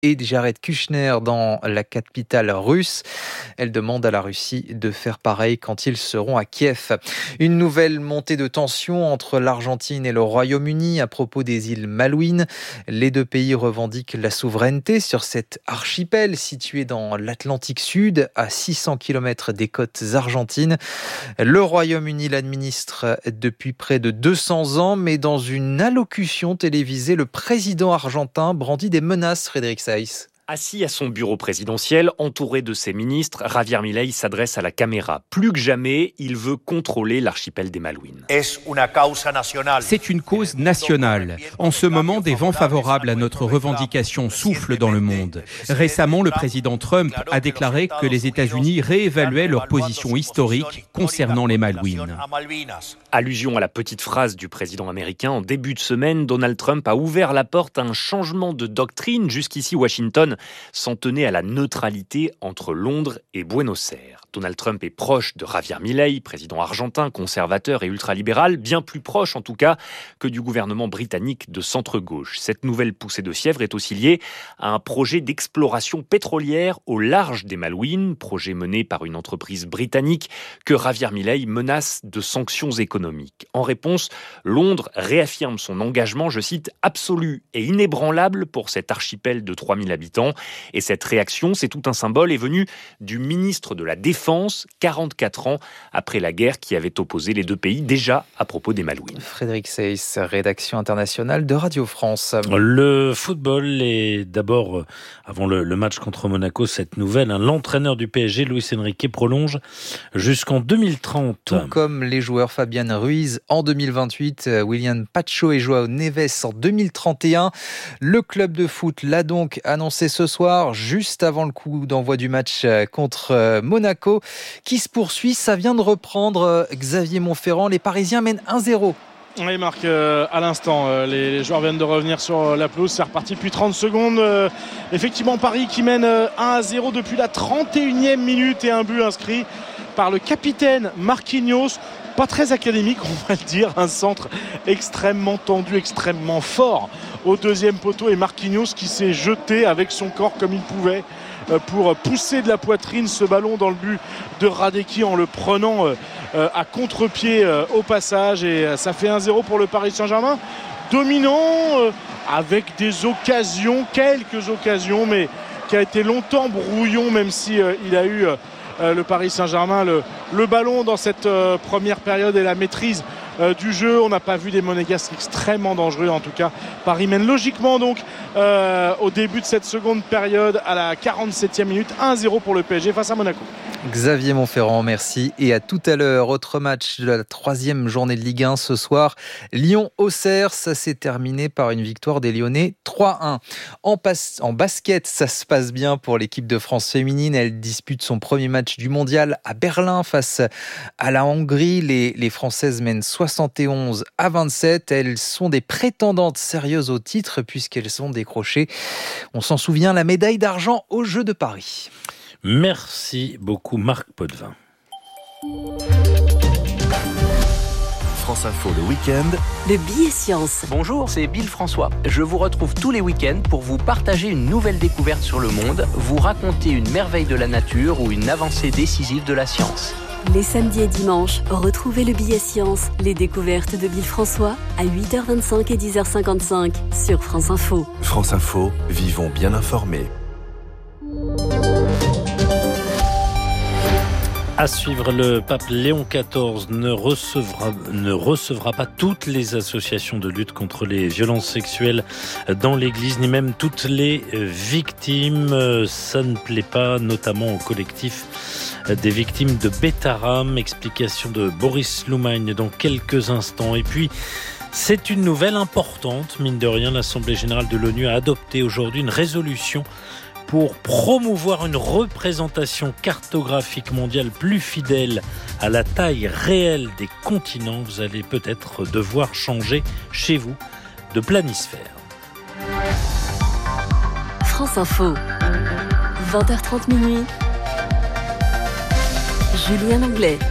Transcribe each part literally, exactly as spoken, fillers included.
et Jared Kushner dans la capitale russe. Elle demande à la Russie de faire pareil quand ils seront à Kiev. Une nouvelle montée de tension entre l'Argentine et le Royaume-Uni à propos des îles Malouines. Les deux pays revendiquent la souveraineté sur cet archipel situé dans l'Atlantique Sud, à six cents kilomètres des côtes argentines. Le Royaume-Uni l'administre depuis près de deux cents ans, mais dans une allocution télévisée, le président argentin brandit des menaces, Frédéric Saïs. Assis à son bureau présidentiel, entouré de ses ministres, Javier Milei s'adresse à la caméra. Plus que jamais, il veut contrôler l'archipel des Malouines. C'est une cause nationale. En ce moment, des vents favorables à notre revendication soufflent dans le monde. Récemment, le président Trump a déclaré que les États-Unis réévaluaient leur position historique concernant les Malouines. Allusion à la petite phrase du président américain. En début de semaine, Donald Trump a ouvert la porte à un changement de doctrine. Jusqu'ici, Washington s'en tenait à la neutralité entre Londres et Buenos Aires. Donald Trump est proche de Javier Milei, président argentin, conservateur et ultralibéral, bien plus proche en tout cas que du gouvernement britannique de centre-gauche. Cette nouvelle poussée de fièvre est aussi liée à un projet d'exploration pétrolière au large des Malouines, projet mené par une entreprise britannique que Javier Milei menace de sanctions économiques. En réponse, Londres réaffirme son engagement, je cite, absolu et inébranlable pour cet archipel de trois mille habitants. Et cette réaction, c'est tout un symbole, est venue du ministre de la Défense, quarante-quatre ans après la guerre qui avait opposé les deux pays, déjà à propos des Malouines. Frédéric Saïs, rédaction internationale de Radio France. Le football est d'abord, avant le, le match contre Monaco, cette nouvelle, hein, l'entraîneur du P S G, Luis Enrique, prolonge jusqu'en deux mille trente. Tout comme les joueurs Fabian Ruiz en deux mille vingt-huit, William Pacho et Joao Neves en deux mille trente et un. Le club de foot l'a donc annoncé ce soir, juste avant le coup d'envoi du match contre Monaco, qui se poursuit. Ça vient de reprendre, Xavier Montferrand. Les Parisiens mènent un zéro. Oui, Marc, euh, à l'instant, euh, les, les joueurs viennent de revenir sur la pelouse. C'est reparti depuis trente secondes. Euh, effectivement, Paris qui mène euh, un à zéro depuis la trente et unième minute et un but inscrit par le capitaine Marquinhos. Pas très académique, on va le dire. Un centre extrêmement tendu, extrêmement fort au deuxième poteau. Et Marquinhos qui s'est jeté avec son corps comme il pouvait pour pousser de la poitrine ce ballon dans le but de Radecki en le prenant à contre-pied au passage. Et ça fait un zéro pour le Paris Saint-Germain. Dominant, avec des occasions, quelques occasions, mais qui a été longtemps brouillon, même si il a eu le Paris Saint-Germain le, le ballon dans cette première période et la maîtrise Euh, du jeu. On n'a pas vu des monégasques extrêmement dangereux. En tout cas, Paris mène logiquement donc euh, au début de cette seconde période à la quarante-septième minute, un zéro pour le P S G face à Monaco. Xavier Montferrand, merci. Et à tout à l'heure, autre match de la troisième journée de Ligue un ce soir. Lyon-Auxerre, ça s'est terminé par une victoire des Lyonnais trois un. En, passe, en basket, ça se passe bien pour l'équipe de France féminine. Elle dispute son premier match du mondial à Berlin face à la Hongrie. Les, les Françaises mènent soixante et onze à vingt-sept. Elles sont des prétendantes sérieuses au titre puisqu'elles ont décroché, on s'en souvient, la médaille d'argent aux Jeux de Paris. Merci beaucoup Marc Potvin. France Info le week-end. Le billet science. Bonjour, c'est Bill François. Je vous retrouve tous les week-ends pour vous partager une nouvelle découverte sur le monde, vous raconter une merveille de la nature ou une avancée décisive de la science. Les samedis et dimanches, retrouvez le billet science, les découvertes de Bill François à huit heures vingt-cinq et dix heures cinquante-cinq sur France Info. France Info, vivons bien informés. À suivre, le pape Léon quatorze ne recevra, ne recevra pas toutes les associations de lutte contre les violences sexuelles dans l'Église, ni même toutes les victimes. Ça ne plaît pas, notamment au collectif des victimes de Betaram. Explication de Boris Loumagne dans quelques instants. Et puis, c'est une nouvelle importante, mine de rien. L'Assemblée générale de l'ONU a adopté aujourd'hui une résolution pour promouvoir une représentation cartographique mondiale plus fidèle à la taille réelle des continents. Vous allez peut-être devoir changer chez vous de planisphère. France Info, vingt heures trente minuit. Julien Anglais.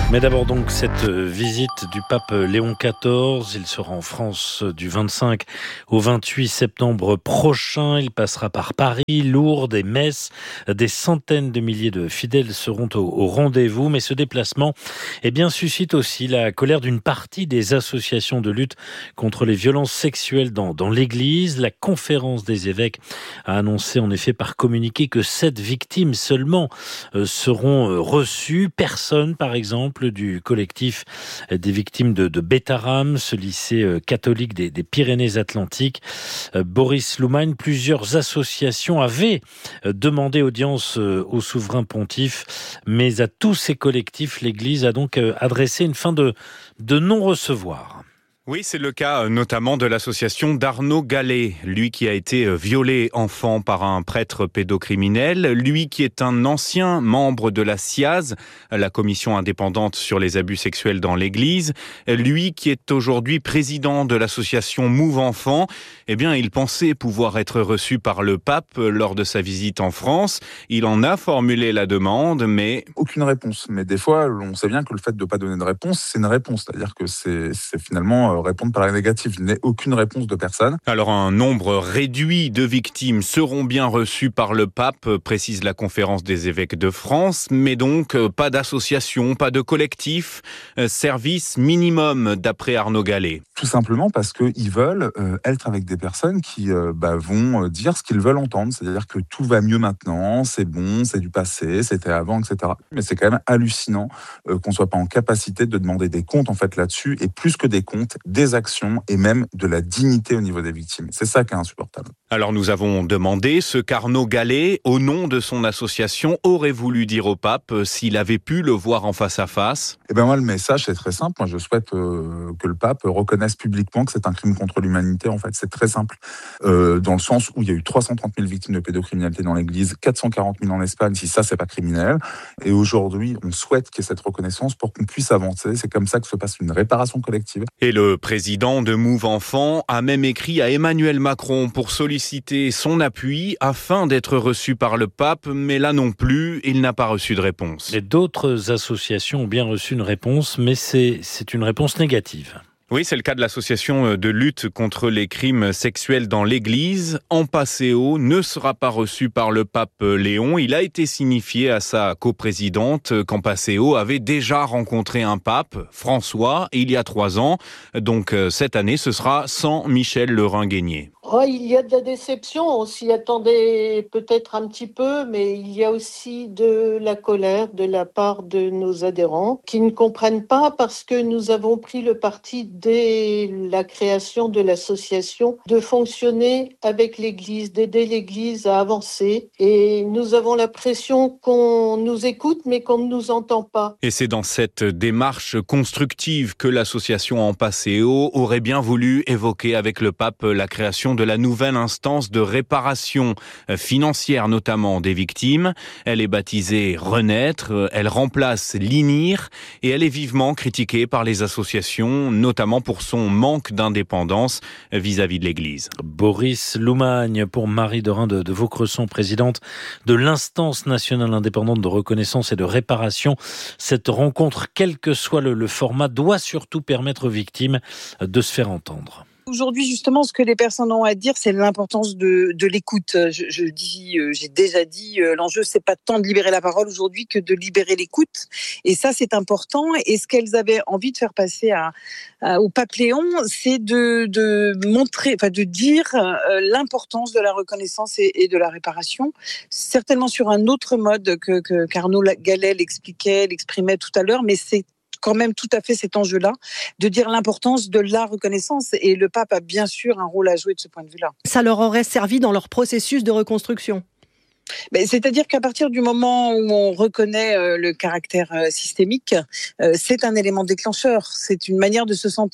Mais d'abord donc cette visite du pape Léon quatorze, il sera en France du vingt-cinq au vingt-huit septembre prochain, il passera par Paris, Lourdes et Metz, des centaines de milliers de fidèles seront au, au rendez-vous, mais ce déplacement eh bien, suscite aussi la colère d'une partie des associations de lutte contre les violences sexuelles dans, dans l'Église. La conférence des évêques a annoncé en effet par communiqué que sept victimes seulement euh, seront euh, reçues, personne par exemple du collectif des victimes de, de Bétarame, ce lycée catholique des, des Pyrénées-Atlantiques. Boris Loumagne, plusieurs associations avaient demandé audience au souverain pontife, mais à tous ces collectifs, l'Église a donc adressé une fin de, de non-recevoir. Oui, c'est le cas notamment de l'association d'Arnaud Gallet, lui qui a été violé enfant par un prêtre pédocriminel, lui qui est un ancien membre de la C I A Z, la commission indépendante sur les abus sexuels dans l'Église, lui qui est aujourd'hui président de l'association Move Enfants. Eh bien, il pensait pouvoir être reçu par le pape lors de sa visite en France. Il en a formulé la demande, mais... Aucune réponse. Mais des fois, on sait bien que le fait de ne pas donner de réponse, c'est une réponse. C'est-à-dire que c'est, c'est finalement répondre par la négative. Il n'y a aucune réponse de personne. Alors, un nombre réduit de victimes seront bien reçues par le pape, précise la conférence des évêques de France, mais donc pas d'association, pas de collectif, service minimum d'après Arnaud Gallet. Tout simplement parce qu'ils veulent euh, être avec des personnes qui euh, bah, vont dire ce qu'ils veulent entendre. C'est-à-dire que tout va mieux maintenant, c'est bon, c'est du passé, c'était avant, et cetera. Mais c'est quand même hallucinant euh, qu'on ne soit pas en capacité de demander des comptes en fait là-dessus, et plus que des comptes, des actions et même de la dignité au niveau des victimes. C'est ça qui est insupportable. Alors nous avons demandé ce qu'Arnaud Gallet, au nom de son association, aurait voulu dire au pape s'il avait pu le voir en face à face. Eh ben moi, le message, c'est très simple. Moi, je souhaite euh, que le pape reconnaisse publiquement que c'est un crime contre l'humanité. En fait, c'est très simple. Euh, dans le sens où il y a eu trois cent trente mille victimes de pédocriminalité dans l'Église, quatre cent quarante mille en Espagne, si ça, c'est pas criminel. Et aujourd'hui, on souhaite qu'il y ait cette reconnaissance pour qu'on puisse avancer. C'est comme ça que se passe une réparation collective. Et le président de Move Enfants a même écrit à Emmanuel Macron pour solliciter son appui afin d'être reçu par le pape, mais là non plus, il n'a pas reçu de réponse. Et d'autres associations ont bien reçu une réponse, mais c'est, c'est une réponse négative. Oui, c'est le cas de l'association de lutte contre les crimes sexuels dans l'Église. Ampasséo ne sera pas reçu par le pape Léon. Il a été signifié à sa coprésidente qu'Ampasséo avait déjà rencontré un pape, François, il y a trois ans. Donc cette année, ce sera sans Michel Lerin-Guégné. Oh, il y a de la déception, on s'y attendait peut-être un petit peu, mais il y a aussi de la colère de la part de nos adhérents qui ne comprennent pas parce que nous avons pris le parti dès la création de l'association de fonctionner avec l'Église, d'aider l'Église à avancer, et nous avons l'impression qu'on nous écoute mais qu'on ne nous entend pas. Et c'est dans cette démarche constructive que l'association Ampasséo aurait bien voulu évoquer avec le pape la création de la nouvelle instance de réparation financière, notamment des victimes. Elle est baptisée Renaître, elle remplace l'I N I R et elle est vivement critiquée par les associations, notamment pour son manque d'indépendance vis-à-vis de l'Église. Boris Loumagne pour Marie Dorin de, de Vaucresson, présidente de l'instance nationale indépendante de reconnaissance et de réparation. Cette rencontre, quel que soit le, le format, doit surtout permettre aux victimes de se faire entendre. Aujourd'hui, justement, ce que les personnes ont à dire, c'est l'importance de, de l'écoute. Je, je dis, euh, j'ai déjà dit, euh, l'enjeu, c'est pas tant de libérer la parole aujourd'hui que de libérer l'écoute. Et ça, c'est important. Et ce qu'elles avaient envie de faire passer à, à, au pape Léon, c'est de, de montrer, enfin, de dire euh, l'importance de la reconnaissance et, et de la réparation. Certainement sur un autre mode que, que qu'Arnaud Gallet l'expliquait, l'exprimait tout à l'heure, mais c'est quand même tout à fait cet enjeu-là, de dire l'importance de la reconnaissance. Et le pape a bien sûr un rôle à jouer de ce point de vue-là. Ça leur aurait servi dans leur processus de reconstruction ? Mais c'est-à-dire qu'à partir du moment où on reconnaît euh, le caractère euh, systémique, euh, c'est un élément déclencheur. C'est une manière de se sentir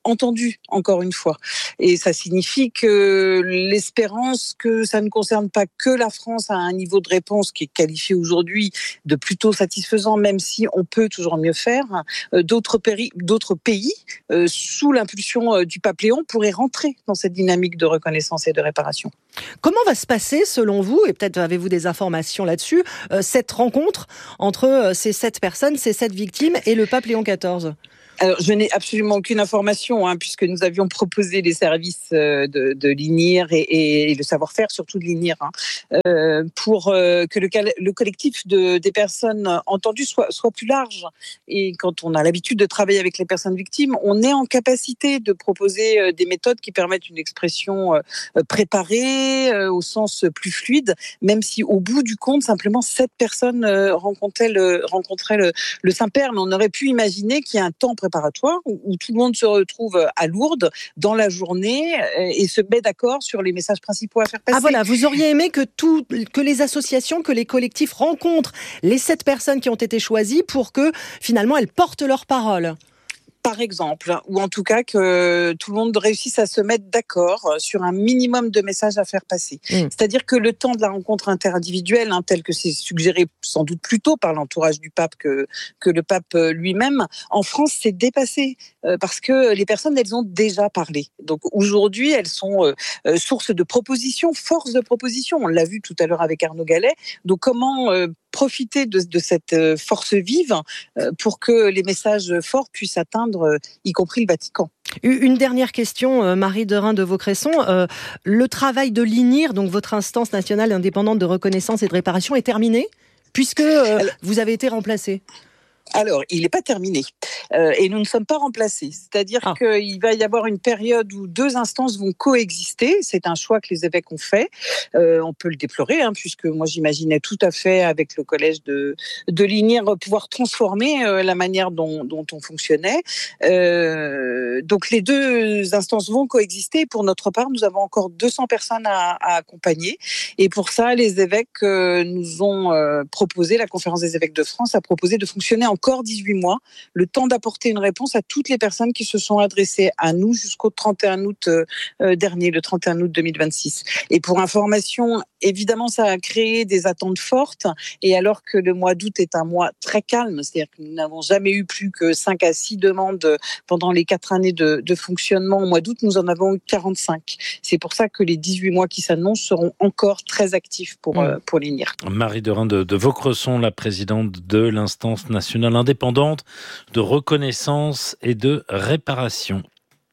entendus, encore une fois. Et ça signifie que l'espérance que ça ne concerne pas que la France à un niveau de réponse qui est qualifié aujourd'hui de plutôt satisfaisant, même si on peut toujours mieux faire, euh, d'autres, péri- d'autres pays, euh, sous l'impulsion euh, du pape Léon, pourraient rentrer dans cette dynamique de reconnaissance et de réparation. Comment va se passer, selon vous, et peut-être avez-vous des informations là-dessus, euh, cette rencontre entre euh, ces sept personnes, ces sept victimes et le pape Léon quatorze ? Alors, je n'ai absolument aucune information, hein, puisque nous avions proposé les services euh, de, de l'I N I R et, et, et le savoir-faire, surtout de l'I N I R, hein, euh, pour euh, que le, le collectif de, des personnes entendues soit, soit plus large. Et quand on a l'habitude de travailler avec les personnes victimes, on est en capacité de proposer euh, des méthodes qui permettent une expression euh, préparée, euh, au sens plus fluide, même si au bout du compte, simplement sept personnes euh, rencontraient le, rencontraient le, le Saint-Père. Mais on aurait pu imaginer qu'il y a un temps préparatoire où, où tout le monde se retrouve à Lourdes dans la journée et se met d'accord sur les messages principaux à faire passer. Ah voilà, vous auriez aimé que, tout, que les associations, que les collectifs rencontrent les sept personnes qui ont été choisies pour que finalement elles portent leur parole. Par exemple, ou en tout cas que tout le monde réussisse à se mettre d'accord sur un minimum de messages à faire passer. Mmh. C'est-à-dire que le temps de la rencontre interindividuelle, hein, tel que c'est suggéré sans doute plus tôt par l'entourage du pape que, que le pape lui-même, en France, c'est dépassé euh, parce que les personnes, elles ont déjà parlé. Donc aujourd'hui, elles sont euh, source de propositions, force de propositions. On l'a vu tout à l'heure avec Arnaud Gallet. Donc comment euh, profiter de, de cette force vive euh, pour que les messages forts puissent atteindre y compris le Vatican. Une dernière question, Marie Derain de Vaucresson. Euh, le travail de l'I N I R, donc votre instance nationale indépendante de reconnaissance et de réparation, est terminé puisque euh, Alors, vous avez été remplacé. Alors, il n'est pas terminé euh, et nous ne sommes pas remplacés. C'est-à-dire ah. qu'il va y avoir une période où deux instances vont coexister. C'est un choix que les évêques ont fait. Euh, on peut le déplorer, hein, puisque moi j'imaginais tout à fait avec le collège de, de l'I N I R pouvoir transformer euh, la manière dont, dont on fonctionnait. Euh, donc les deux instances vont coexister. Pour notre part, nous avons encore deux cents personnes à, à accompagner. Et pour ça, les évêques euh, nous ont euh, proposé, la Conférence des évêques de France a proposé de fonctionner en encore dix-huit mois, le temps d'apporter une réponse à toutes les personnes qui se sont adressées à nous jusqu'au trente et un août euh, dernier, le trente et un août deux mille vingt-six. Et pour information, évidemment, ça a créé des attentes fortes. Et alors que le mois d'août est un mois très calme, c'est-à-dire que nous n'avons jamais eu plus que cinq à six demandes pendant les quatre années de, de fonctionnement, au mois d'août, nous en avons eu quarante-cinq. C'est pour ça que les dix-huit mois qui s'annoncent seront encore très actifs pour, mmh. euh, pour l'I N I R. Marie Derain de, de Vaucresson, la présidente de l'instance nationale indépendante de reconnaissance et de réparation.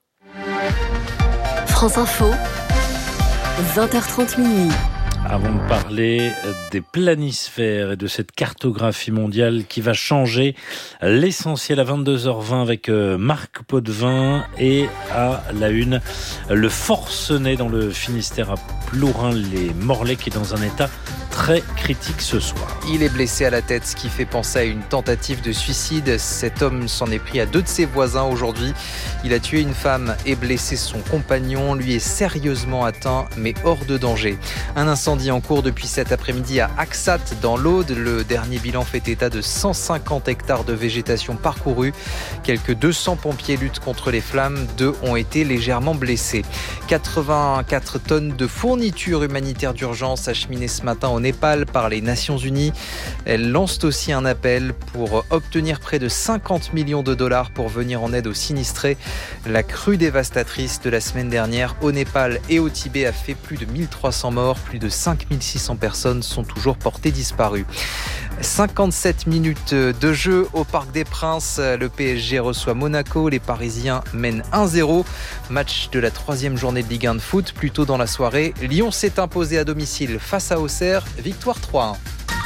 France Info, vingt heures trente minuit. Avant de parler des planisphères et de cette cartographie mondiale qui va changer, l'essentiel à vingt-deux heures vingt avec Marc Potvin et à la une, le forcené dans le Finistère à Plourin-les-Morlaix qui est dans un état très critique ce soir. Il est blessé à la tête, ce qui fait penser à une tentative de suicide. Cet homme s'en est pris à deux de ses voisins aujourd'hui. Il a tué une femme et blessé son compagnon. Lui est sérieusement atteint, mais hors de danger. Un incendie en cours depuis cet après-midi à Axat, dans l'Aude. Le dernier bilan fait état de cent cinquante hectares de végétation parcourus. Quelques deux cents pompiers luttent contre les flammes. Deux ont été légèrement blessés. quatre-vingt-quatre tonnes de fournitures humanitaires d'urgence acheminées ce matin au Népal par les Nations Unies. Elles lancent aussi un appel pour obtenir près de cinquante millions de dollars pour venir en aide aux sinistrés. La crue dévastatrice de la semaine dernière au Népal et au Tibet a fait plus de mille trois cents morts. Plus de cinq mille six cents personnes sont toujours portées disparues. cinquante-sept minutes de jeu au Parc des Princes. Le P S G reçoit Monaco. Les Parisiens mènent un zéro. Match de la troisième journée de Ligue un de foot. Plus tôt dans la soirée, Lyon s'est imposé à domicile face à Auxerre. Victoire trois à un.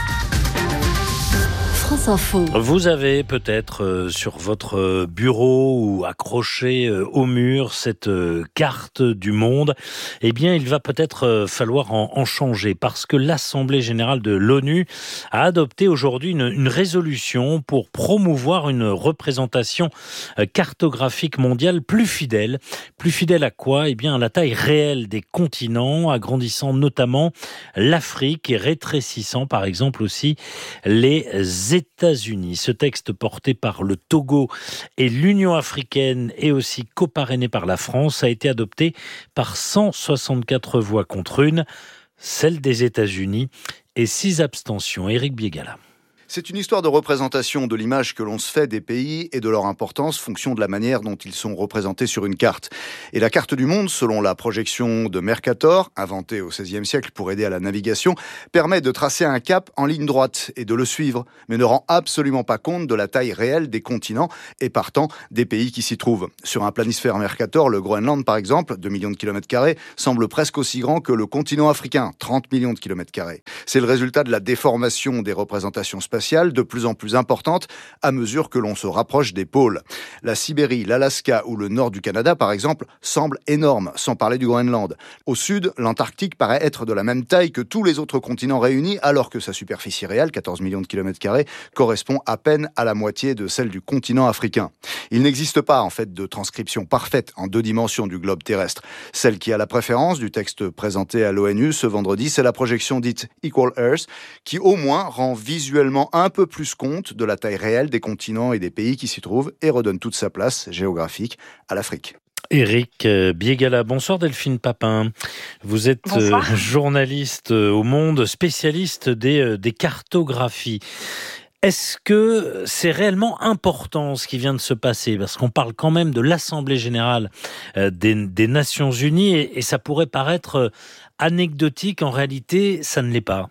France Info. Vous avez peut-être euh, sur votre bureau ou accroché euh, au mur cette euh, carte du monde. Eh bien, il va peut-être euh, falloir en, en changer parce que l'Assemblée générale de l'ONU a adopté aujourd'hui une, une résolution pour promouvoir une représentation euh, cartographique mondiale plus fidèle. Plus fidèle à quoi ? Eh bien, à la taille réelle des continents, agrandissant notamment l'Afrique et rétrécissant par exemple aussi les États. États-Unis. Ce texte porté par le Togo et l'Union africaine et aussi coparrainé par la France a été adopté par cent soixante-quatre voix contre une, celle des États-Unis, et six abstentions. Éric Biégala. C'est une histoire de représentation de l'image que l'on se fait des pays et de leur importance fonction de la manière dont ils sont représentés sur une carte. Et la carte du monde, selon la projection de Mercator, inventée au seizième siècle pour aider à la navigation, permet de tracer un cap en ligne droite et de le suivre, mais ne rend absolument pas compte de la taille réelle des continents et partant des pays qui s'y trouvent. Sur un planisphère Mercator, le Groenland par exemple, deux millions de kilomètres carrés, semble presque aussi grand que le continent africain, trente millions de kilomètres carrés. C'est le résultat de la déformation des représentations spatiales de plus en plus importante à mesure que l'on se rapproche des pôles. La Sibérie, l'Alaska ou le nord du Canada, par exemple, semblent énormes, sans parler du Groenland. Au sud, l'Antarctique paraît être de la même taille que tous les autres continents réunis, alors que sa superficie réelle, quatorze millions de kilomètres carrés, correspond à peine à la moitié de celle du continent africain. Il n'existe pas, en fait, de transcription parfaite en deux dimensions du globe terrestre. Celle qui a la préférence du texte présenté à l'ONU ce vendredi, c'est la projection dite Equal Earth, qui au moins rend visuellement un peu plus compte de la taille réelle des continents et des pays qui s'y trouvent et redonne toute sa place géographique à l'Afrique. Éric Biégala. Bonsoir Delphine Papin. Vous êtes Bonsoir. journaliste au Monde, spécialiste des, des cartographies. Est-ce que c'est réellement important ce qui vient de se passer ? Parce qu'on parle quand même de l'Assemblée générale des, des Nations Unies et, et ça pourrait paraître anecdotique. En réalité, ça ne l'est pas.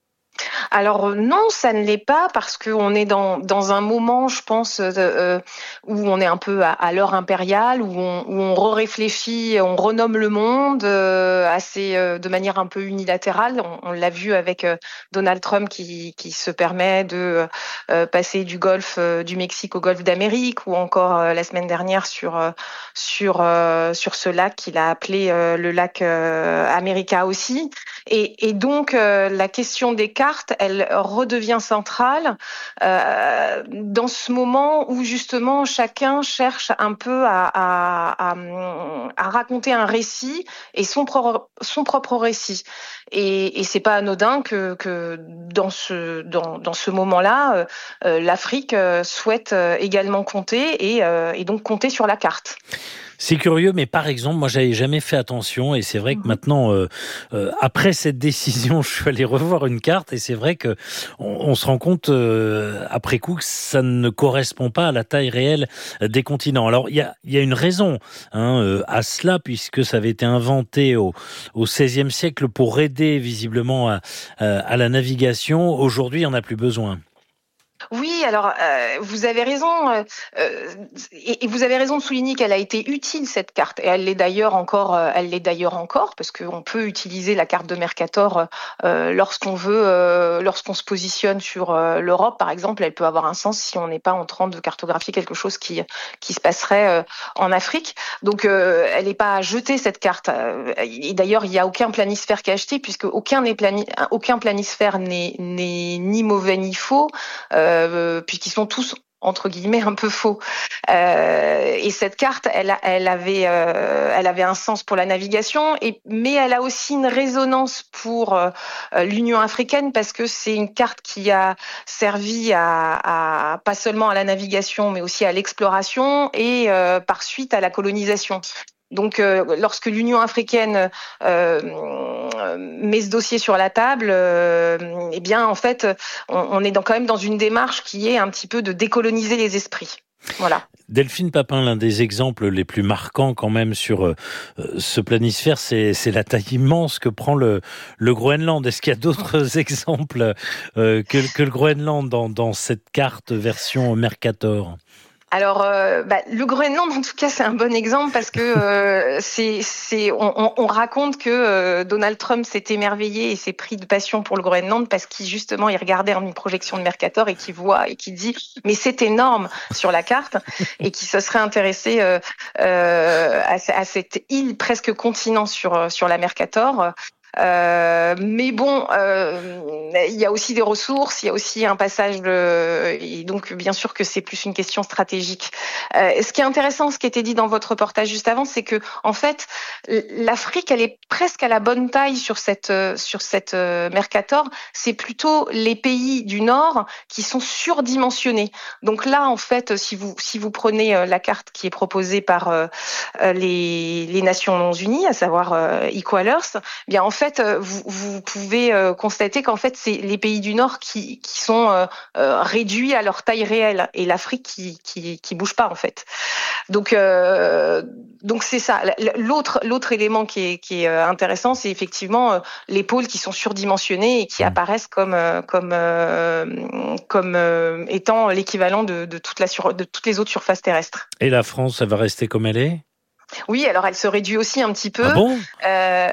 Alors non, ça ne l'est pas parce qu'on est dans dans un moment, je pense, euh, où on est un peu à, à l'heure impériale, où on, où on re-réfléchit, on renomme le monde euh, assez euh, de manière un peu unilatérale. On, on l'a vu avec euh, Donald Trump qui qui se permet de euh, passer du golfe euh, du Mexique au golfe d'Amérique, ou encore euh, la semaine dernière sur euh, sur euh, sur ce lac qu'il a appelé euh, le lac euh, America aussi. Et, et donc euh, la question des cartes, elle redevient centrale euh, dans ce moment où justement chacun cherche un peu à, à, à, à raconter un récit et son, pro, son propre récit. Et, et c'est pas anodin que, que dans ce dans, dans ce moment-là, euh, l'Afrique souhaite également compter et, euh, et donc compter sur la carte. C'est curieux, mais par exemple, moi, j'avais jamais fait attention, et c'est vrai que maintenant, euh, euh, après cette décision, je suis allé revoir une carte, et c'est vrai que on, on se rend compte euh, après coup que ça ne correspond pas à la taille réelle des continents. Alors, il y a, y a une raison hein, euh, à cela, puisque ça avait été inventé au, au seizième siècle pour aider visiblement à, à la navigation. Aujourd'hui, il n'y en a plus besoin. Oui, alors euh, vous avez raison, euh, et, et vous avez raison de souligner qu'elle a été utile cette carte, et elle l'est d'ailleurs encore, euh, elle l'est d'ailleurs encore, parce qu'on peut utiliser la carte de Mercator euh, lorsqu'on veut, euh, lorsqu'on se positionne sur euh, l'Europe, par exemple. Elle peut avoir un sens si on n'est pas en train de cartographier quelque chose qui qui se passerait euh, en Afrique. Donc euh, elle n'est pas à jeter cette carte. Et d'ailleurs, il n'y a aucun planisphère qui est acheté, puisque aucun n'est plani- aucun planisphère n'est, n'est ni mauvais ni faux. Euh, Euh, puisqu'ils sont tous entre guillemets un peu faux. Euh, et cette carte, elle, elle avait, euh, elle avait un sens pour la navigation, et mais elle a aussi une résonance pour euh, l'Union africaine, parce que c'est une carte qui a servi à, à pas seulement à la navigation, mais aussi à l'exploration et euh, par suite à la colonisation. Donc, euh, lorsque l'Union africaine euh, met ce dossier sur la table, euh, eh bien, en fait, on, on est dans, quand même dans une démarche qui est un petit peu de décoloniser les esprits. Voilà. Delphine Papin, l'un des exemples les plus marquants quand même sur euh, ce planisphère, c'est, c'est la taille immense que prend le, le Groenland. Est-ce qu'il y a d'autres exemples euh, que, que le Groenland dans, dans cette carte version Mercator ? Alors, euh, bah, le Groenland, en tout cas, c'est un bon exemple, parce que euh, c'est, c'est, on, on raconte que euh, Donald Trump s'est émerveillé et s'est pris de passion pour le Groenland, parce qu'il justement il regardait en une projection de Mercator et qu'il voit et qu'il dit mais c'est énorme sur la carte, et qu'il se serait intéressé euh, euh, à, à cette île presque continent sur sur la Mercator. Euh, mais bon, euh, il y a aussi des ressources, il y a aussi un passage de, et donc bien sûr que c'est plus une question stratégique. Euh, ce qui est intéressant, ce qui était dit dans votre reportage juste avant, c'est que en fait, l'Afrique, elle est presque à la bonne taille sur cette sur cette euh, Mercator. C'est plutôt les pays du Nord qui sont surdimensionnés. Donc là, en fait, si vous si vous prenez euh, la carte qui est proposée par euh, les les Nations Unies, à savoir euh, Equal Earth, eh bien en fait, vous vous pouvez euh, constater qu'en fait, c'est les pays du Nord qui qui sont euh, euh, réduits à leur taille réelle et l'Afrique qui qui qui bouge pas en fait. Donc euh, donc c'est ça. L'autre l'autre élément qui est qui est intéressant, c'est effectivement les pôles qui sont surdimensionnés et qui apparaissent comme comme euh, comme euh, étant l'équivalent de de toute la sur, de toutes les autres surfaces terrestres. Et la France, ça va rester comme elle est ? Oui, alors elle se réduit aussi un petit peu. Ah bon ? euh...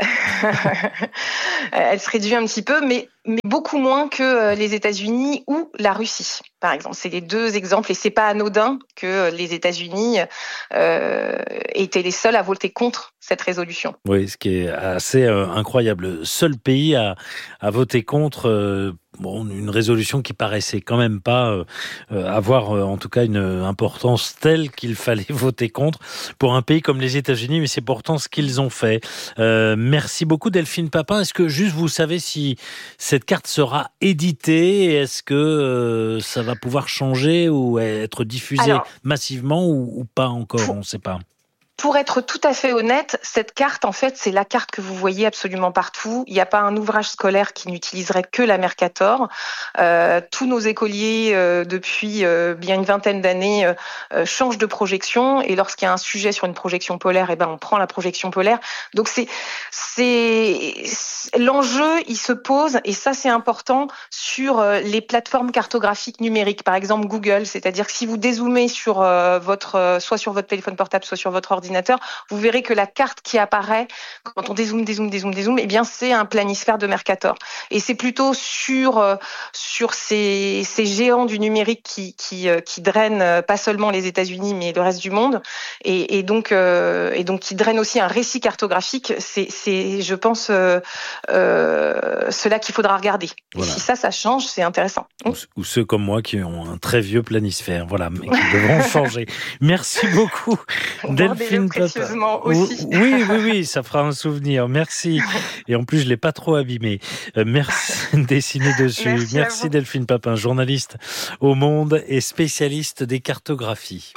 Elle se réduit un petit peu, mais mais beaucoup moins que les États-Unis ou la Russie, par exemple. C'est les deux exemples, et c'est pas anodin que les États-Unis euh, étaient les seuls à voter contre cette résolution. Oui, ce qui est assez euh, incroyable. Le seul pays à, à voter contre euh, bon, une résolution qui paraissait quand même pas euh, avoir euh, en tout cas une importance telle qu'il fallait voter contre pour un pays comme les États-Unis, mais c'est pourtant ce qu'ils ont fait. Euh, merci beaucoup Delphine Papin. Est-ce que juste vous savez si cette carte sera éditée? Est-ce que euh, ça va pouvoir changer ou être diffusée Alors, massivement ou, ou pas encore? On ne sait pas. Pour être tout à fait honnête, cette carte, en fait, c'est la carte que vous voyez absolument partout. Il n'y a pas un ouvrage scolaire qui n'utiliserait que la Mercator. Euh, tous nos écoliers, euh, depuis euh, bien une vingtaine d'années, euh, changent de projection. Et lorsqu'il y a un sujet sur une projection polaire, eh ben, on prend la projection polaire. Donc, c'est, c'est, l'enjeu, il se pose, et ça, c'est important, sur euh, les plateformes cartographiques numériques. Par exemple, Google. C'est-à-dire que si vous dézoomez sur euh, votre, euh, soit sur votre téléphone portable, soit sur votre ordinateur, vous verrez que la carte qui apparaît quand on dézoome, dézoome, dézoome, dézoome, eh bien c'est un planisphère de Mercator. Et c'est plutôt sur euh, sur ces ces géants du numérique qui qui euh, qui drainent euh, pas seulement les États-Unis mais le reste du monde, et, et donc euh, et donc qui drainent aussi un récit cartographique. C'est c'est je pense euh, euh, cela qu'il faudra regarder. Voilà. Et si ça ça change, c'est intéressant. Ou, ou ceux comme moi qui ont un très vieux planisphère, voilà, mais qui devront changer. Merci beaucoup, Delphine. Précieusement aussi. Oui, oui, oui, ça fera un souvenir. Merci. Et en plus, je l'ai pas trop abîmé. Euh, merci de dessiner dessus. Merci, merci Delphine Papin, journaliste au Monde et spécialiste des cartographies.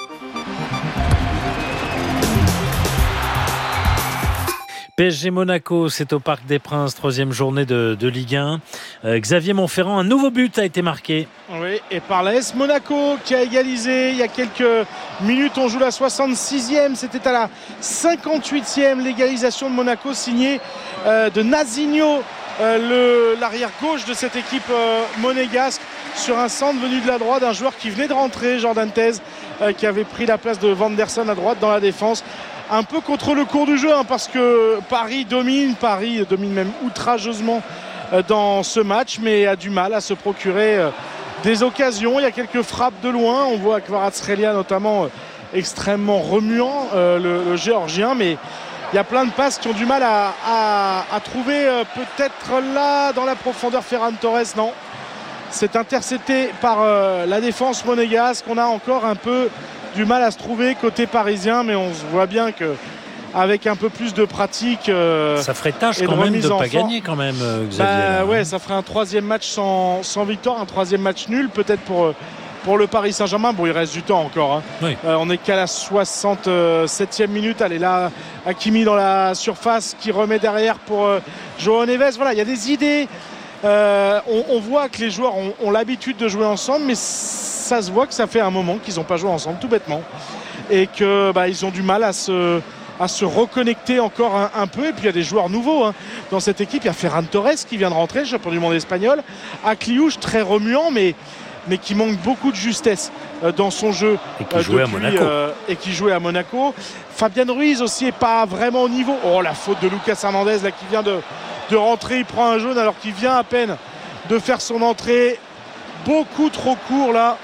P S G Monaco, c'est au Parc des Princes, troisième journée de, de Ligue un. Euh, Xavier Monferrand, un nouveau but a été marqué. Oui, et par l'A S Monaco qui a égalisé il y a quelques minutes. On joue la soixante-sixième, c'était à la cinquante-huitième l'égalisation de Monaco signée euh, de Nazinho, euh, le, l'arrière gauche de cette équipe euh, monégasque, sur un centre venu de la droite d'un joueur qui venait de rentrer, Jordan Tez, euh, qui avait pris la place de Vanderson à droite dans la défense. Un peu contre le cours du jeu, hein, parce que Paris domine, Paris domine même outrageusement euh, dans ce match, mais a du mal à se procurer euh, des occasions. Il y a quelques frappes de loin, on voit Kvaratskhelia notamment euh, extrêmement remuant, euh, le, le géorgien, mais il y a plein de passes qui ont du mal à, à, à trouver euh, peut-être là dans la profondeur. Ferran Torres, non, c'est intercepté par euh, la défense monégasque. On a encore un peu du mal à se trouver côté parisien, mais on se voit bien que avec un peu plus de pratique, euh, ça ferait tâche quand même de ne pas gagner quand même, Xavier. Bah, ouais, ça ferait un troisième match sans, sans victoire, un troisième match nul peut-être pour, pour le Paris Saint-Germain. Bon, il reste du temps encore, hein. Oui. Euh, on est qu'à la soixante-septième minute. Allez là, Hakimi dans la surface qui remet derrière pour euh, João Neves. Voilà, il y a des idées. Euh, on, on voit que les joueurs ont, ont l'habitude de jouer ensemble, mais ça se voit que ça fait un moment qu'ils n'ont pas joué ensemble, tout bêtement, et que bah, ils ont du mal à se, à se reconnecter encore un, un peu. Et puis il y a des joueurs nouveaux, hein, dans cette équipe. Il y a Ferran Torres qui vient de rentrer, champion du monde espagnol, Akliouche, très remuant, mais, mais qui manque beaucoup de justesse euh, dans son jeu, et qui, euh, jouait depuis, à Monaco. Euh, et qui jouait à Monaco. Fabian Ruiz aussi n'est pas vraiment au niveau. Oh, la faute de Lucas Hernandez là, qui vient de de rentrer, il prend un jaune alors qu'il vient à peine de faire son entrée, beaucoup trop court là.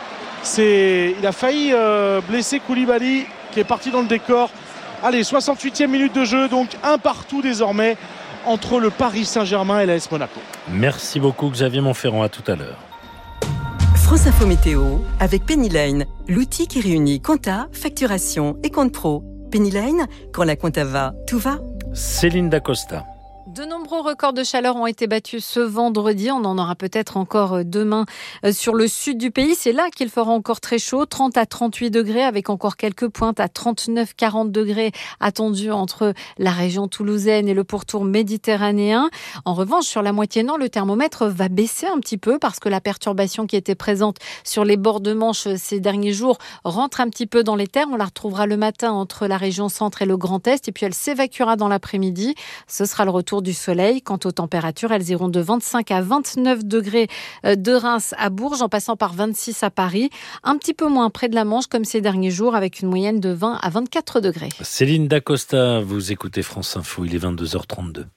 C'est... il a failli euh, blesser Koulibaly qui est parti dans le décor. Allez, soixante-huitième minute de jeu, donc un partout désormais entre le Paris Saint-Germain et l'A S Monaco. Merci beaucoup Xavier Montferrand, à tout à l'heure. France Info Météo avec Pennyline, l'outil qui réunit compta, facturation et compte pro. Pennyline, quand la compta va, tout va. Céline Dacosta. De nombreux records de chaleur ont été battus ce vendredi. On en aura peut-être encore demain sur le sud du pays. C'est là qu'il fera encore très chaud, trente à trente-huit degrés, avec encore quelques pointes à trente-neuf à quarante degrés attendus entre la région toulousaine et le pourtour méditerranéen. En revanche, sur la moitié nord, le thermomètre va baisser un petit peu parce que la perturbation qui était présente sur les bords de Manche ces derniers jours rentre un petit peu dans les terres. On la retrouvera le matin entre la région centre et le Grand Est, et puis elle s'évacuera dans l'après-midi. Ce sera le retour du soleil. Quant aux températures, elles iront de vingt-cinq à vingt-neuf degrés de Reims à Bourges, en passant par vingt-six à Paris. Un petit peu moins près de la Manche comme ces derniers jours, avec une moyenne de vingt à vingt-quatre degrés. Céline Dacosta, vous écoutez France Info, il est vingt-deux heures trente-deux.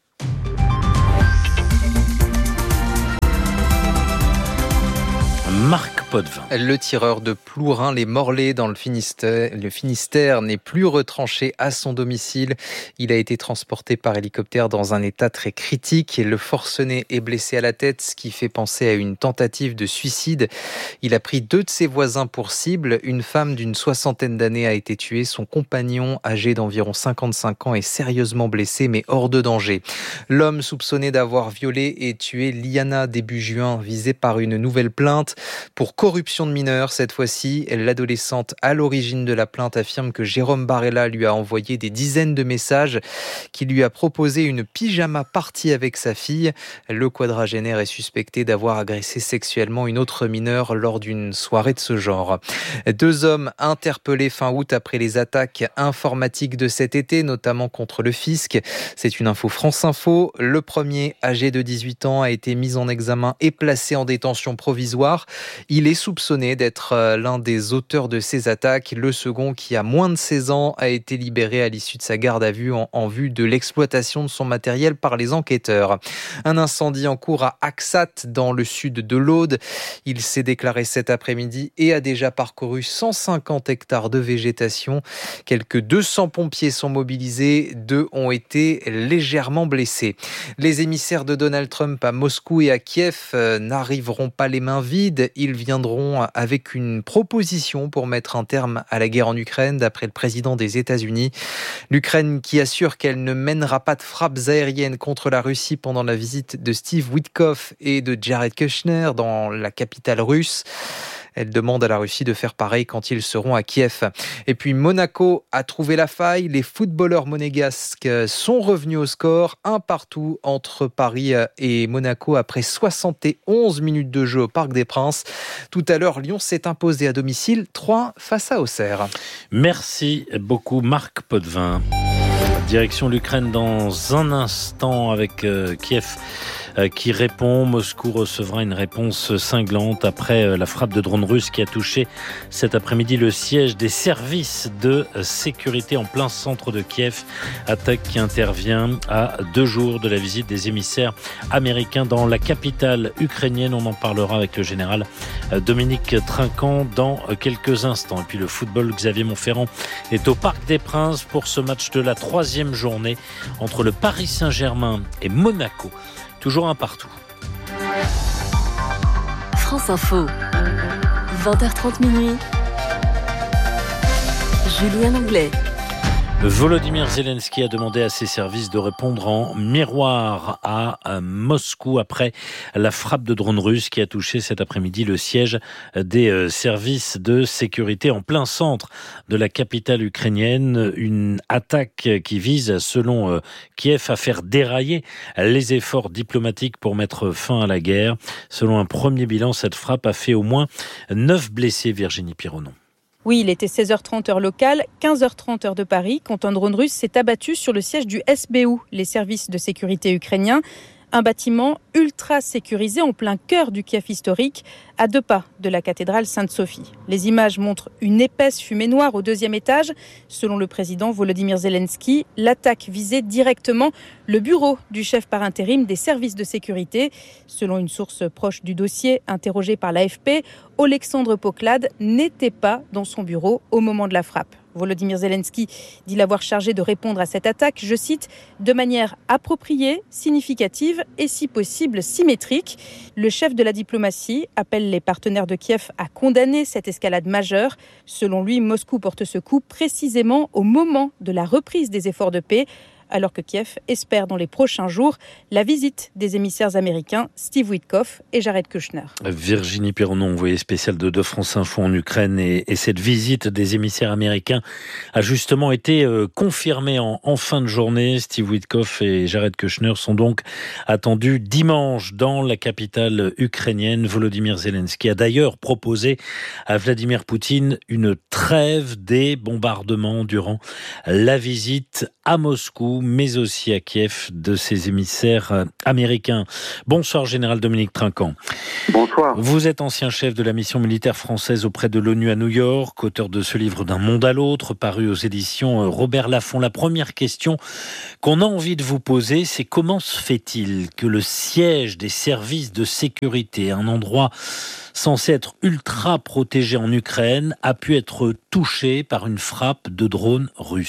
Marc Potvin. Le tireur de Plourin, les Morlaix dans le Finistère, le Finistère n'est plus retranché à son domicile. Il a été transporté par hélicoptère dans un état très critique. Le forcené est blessé à la tête, ce qui fait penser à une tentative de suicide. Il a pris deux de ses voisins pour cible. Une femme d'une soixantaine d'années a été tuée. Son compagnon, âgé d'environ cinquante-cinq ans, est sérieusement blessé, mais hors de danger. L'homme soupçonné d'avoir violé et tué Liana début juin, visé par une nouvelle plainte pour corruption de mineurs. Cette fois-ci, l'adolescente à l'origine de la plainte affirme que Jérôme Barella lui a envoyé des dizaines de messages, qu'il lui a proposé une pyjama party avec sa fille. Le quadragénaire est suspecté d'avoir agressé sexuellement une autre mineure lors d'une soirée de ce genre. Deux hommes interpellés fin août après les attaques informatiques de cet été, notamment contre le fisc. C'est une info France Info. Le premier, âgé de dix-huit ans, a été mis en examen et placé en détention provisoire. Il est soupçonné d'être l'un des auteurs de ces attaques. Le second, qui a moins de seize ans, a été libéré à l'issue de sa garde à vue en, en vue de l'exploitation de son matériel par les enquêteurs. Un incendie en cours à Axat, dans le sud de l'Aude. Il s'est déclaré cet après-midi et a déjà parcouru cent cinquante hectares de végétation. Quelques deux cents pompiers sont mobilisés. Deux ont été légèrement blessés. Les émissaires de Donald Trump à Moscou et à Kiev n'arriveront pas les mains vides. Ils viendront avec une proposition pour mettre un terme à la guerre en Ukraine, d'après le président des États-Unis. L'Ukraine qui assure qu'elle ne mènera pas de frappes aériennes contre la Russie pendant la visite de Steve Witkoff et de Jared Kushner dans la capitale russe. Elle demande à la Russie de faire pareil quand ils seront à Kiev. Et puis Monaco a trouvé la faille. Les footballeurs monégasques sont revenus au score. Un partout entre Paris et Monaco après soixante et onze minutes de jeu au Parc des Princes. Tout à l'heure, Lyon s'est imposé à domicile trois face à Auxerre. Merci beaucoup Marc Potvin. Direction l'Ukraine dans un instant avec euh, Kiev euh, qui répond. Moscou recevra une réponse cinglante après euh, la frappe de drone russe qui a touché cet après-midi le siège des services de sécurité en plein centre de Kiev. Attaque qui intervient à deux jours de la visite des émissaires américains dans la capitale ukrainienne. On en parlera avec le général euh, Dominique Trinquant dans euh, quelques instants. Et puis le football, Xavier Montferrand est au Parc des Princes pour ce match de la troisième journée entre le Paris Saint-Germain et Monaco. Toujours un partout. France Info, vingt heures trente minuit. Julien Anglais. Volodymyr Zelensky a demandé à ses services de répondre en miroir à Moscou après la frappe de drone russe qui a touché cet après-midi le siège des services de sécurité en plein centre de la capitale ukrainienne. Une attaque qui vise, selon Kiev, à faire dérailler les efforts diplomatiques pour mettre fin à la guerre. Selon un premier bilan, cette frappe a fait au moins neuf blessés. Virginie Pironon. Oui, il était seize heures trente heure locale, quinze heures trente heure de Paris, quand un drone russe s'est abattu sur le siège du S B U, les services de sécurité ukrainiens. Un bâtiment ultra sécurisé en plein cœur du Kiev historique, à deux pas de la cathédrale Sainte-Sophie. Les images montrent une épaisse fumée noire au deuxième étage. Selon le président Volodymyr Zelensky, l'attaque visait directement le bureau du chef par intérim des services de sécurité. Selon une source proche du dossier, interrogée par l'A F P, Oleksandr Poklad n'était pas dans son bureau au moment de la frappe. Volodymyr Zelensky dit l'avoir chargé de répondre à cette attaque, je cite, de manière appropriée, significative et si possible symétrique. Le chef de la diplomatie appelle les partenaires de Kiev à condamner cette escalade majeure. Selon lui, Moscou porte ce coup précisément au moment de la reprise des efforts de paix, alors que Kiev espère dans les prochains jours la visite des émissaires américains Steve Witkoff et Jared Kushner. Virginie Perronon, envoyée spéciale de, de France Info en Ukraine, et, et cette visite des émissaires américains a justement été euh, confirmée en, en fin de journée. Steve Witkoff et Jared Kushner sont donc attendus dimanche dans la capitale ukrainienne. Volodymyr Zelensky a d'ailleurs proposé à Vladimir Poutine une trêve des bombardements durant la visite à Moscou, mais aussi à Kiev, de ses émissaires américains. Bonsoir, Général Dominique Trinquant. Bonsoir. Vous êtes ancien chef de la mission militaire française auprès de l'ONU à New York, auteur de ce livre D'un monde à l'autre, paru aux éditions Robert Laffont. La première question qu'on a envie de vous poser, c'est comment se fait-il que le siège des services de sécurité, un endroit censé être ultra protégé en Ukraine, a pu être touché par une frappe de drone russe ?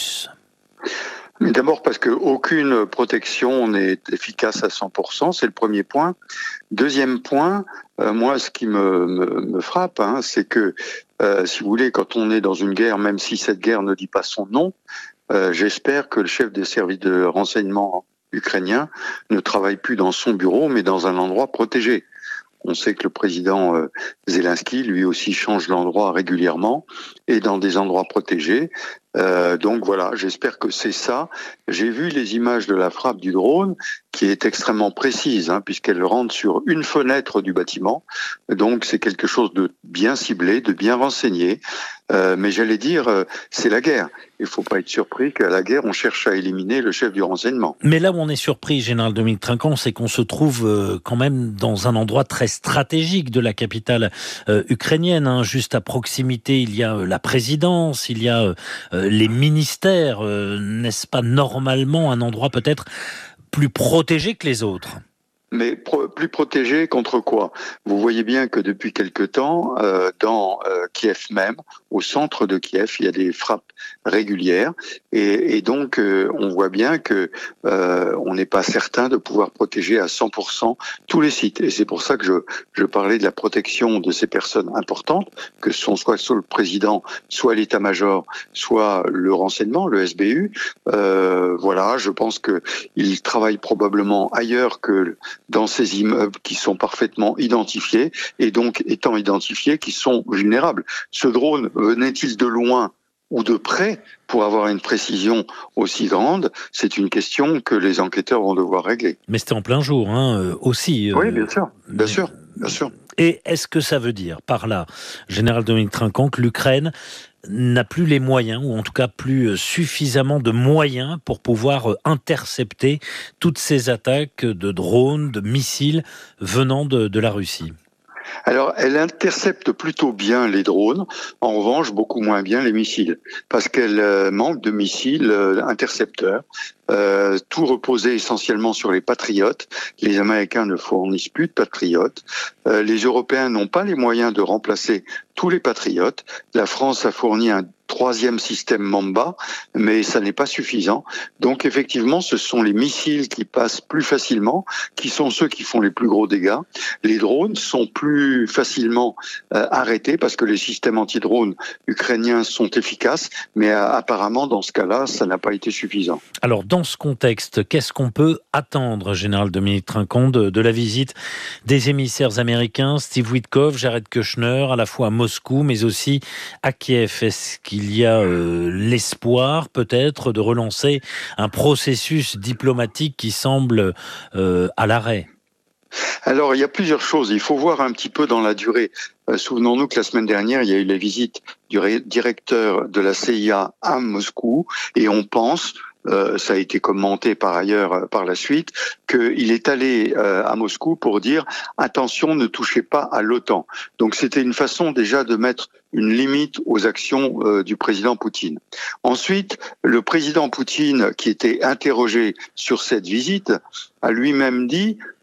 D'abord parce qu'aucune protection n'est efficace à cent pour cent, c'est le premier point. Deuxième point, euh, moi ce qui me, me, me frappe, hein, c'est que, euh, si vous voulez, quand on est dans une guerre, même si cette guerre ne dit pas son nom, euh, j'espère que le chef des services de renseignement ukrainien ne travaille plus dans son bureau, mais dans un endroit protégé. On sait que le président euh, Zelensky, lui aussi, change d'endroit régulièrement et dans des endroits protégés. Euh, donc voilà, j'espère que c'est ça. J'ai vu les images de la frappe du drone, qui est extrêmement précise, hein, puisqu'elle rentre sur une fenêtre du bâtiment. Donc c'est quelque chose de bien ciblé, de bien renseigné. Euh, mais j'allais dire, euh, c'est la guerre. Il ne faut pas être surpris qu'à la guerre, on cherche à éliminer le chef du renseignement. Mais là où on est surpris, Général Dominique Trinquant, c'est qu'on se trouve euh, quand même dans un endroit très stratégique de la capitale euh, ukrainienne. Hein. Juste à proximité, il y a euh, la présidence, il y a euh, les ministères. Euh, n'est-ce pas normalement un endroit peut-être plus protégé que les autres ? Mais pro- plus protégé contre quoi ? Vous voyez bien que depuis quelque temps, euh, dans euh, Kiev même, au centre de Kiev, il y a des frappes régulières, et, et donc euh, on voit bien que euh, on n'est pas certain de pouvoir protéger à cent pour cent tous les sites. Et c'est pour ça que je, je parlais de la protection de ces personnes importantes, que ce sont soit, soit le président, soit l'état-major, soit le renseignement, le S B U. Euh, voilà, je pense que ils travaillent probablement ailleurs que dans ces immeubles qui sont parfaitement identifiés, et donc étant identifiés, qui sont vulnérables. Ce drone venait-il de loin ou de près pour avoir une précision aussi grande? C'est une question que les enquêteurs vont devoir régler. Mais c'était en plein jour, hein, aussi. Euh... Oui, bien sûr, bien sûr, bien sûr. Et est-ce que ça veut dire, par là, Général Dominique Trinquant, que l'Ukraine n'a plus les moyens, ou en tout cas plus suffisamment de moyens pour pouvoir intercepter toutes ces attaques de drones, de missiles venant de, de la Russie? Alors, elle intercepte plutôt bien les drones, en revanche, beaucoup moins bien les missiles, parce qu'elle euh, manque de missiles euh, intercepteurs. Euh, tout reposait essentiellement sur les patriotes. Les Américains ne fournissent plus de patriotes. Euh, les Européens n'ont pas les moyens de remplacer tous les patriotes. La France a fourni un troisième système Mamba, mais ça n'est pas suffisant. Donc effectivement, ce sont les missiles qui passent plus facilement, qui sont ceux qui font les plus gros dégâts. Les drones sont plus facilement euh, arrêtés parce que les systèmes anti-drones ukrainiens sont efficaces, mais euh, apparemment, dans ce cas-là, ça n'a pas été suffisant. Alors, dans ce contexte, qu'est-ce qu'on peut attendre, Général Dominique Trinquant, de, de la visite des émissaires américains, Steve Witkoff, Jared Kushner, à la fois à Moscou, mais aussi à Kiev? Est-ce qu'il y a euh, l'espoir, peut-être, de relancer un processus diplomatique qui semble euh, à l'arrêt? Alors, il y a plusieurs choses. Il faut voir un petit peu dans la durée. Euh, souvenons-nous que la semaine dernière, il y a eu la visite du ré- directeur de la C I A à Moscou, et on pense... Euh, ça a été commenté par ailleurs euh, par la suite, qu'il est allé euh, à Moscou pour dire « attention, ne touchez pas à l'OTAN ». Donc c'était une façon déjà de mettre une limite aux actions euh, du président Poutine. Ensuite, le président Poutine, qui était interrogé sur cette visite, a lui-même dit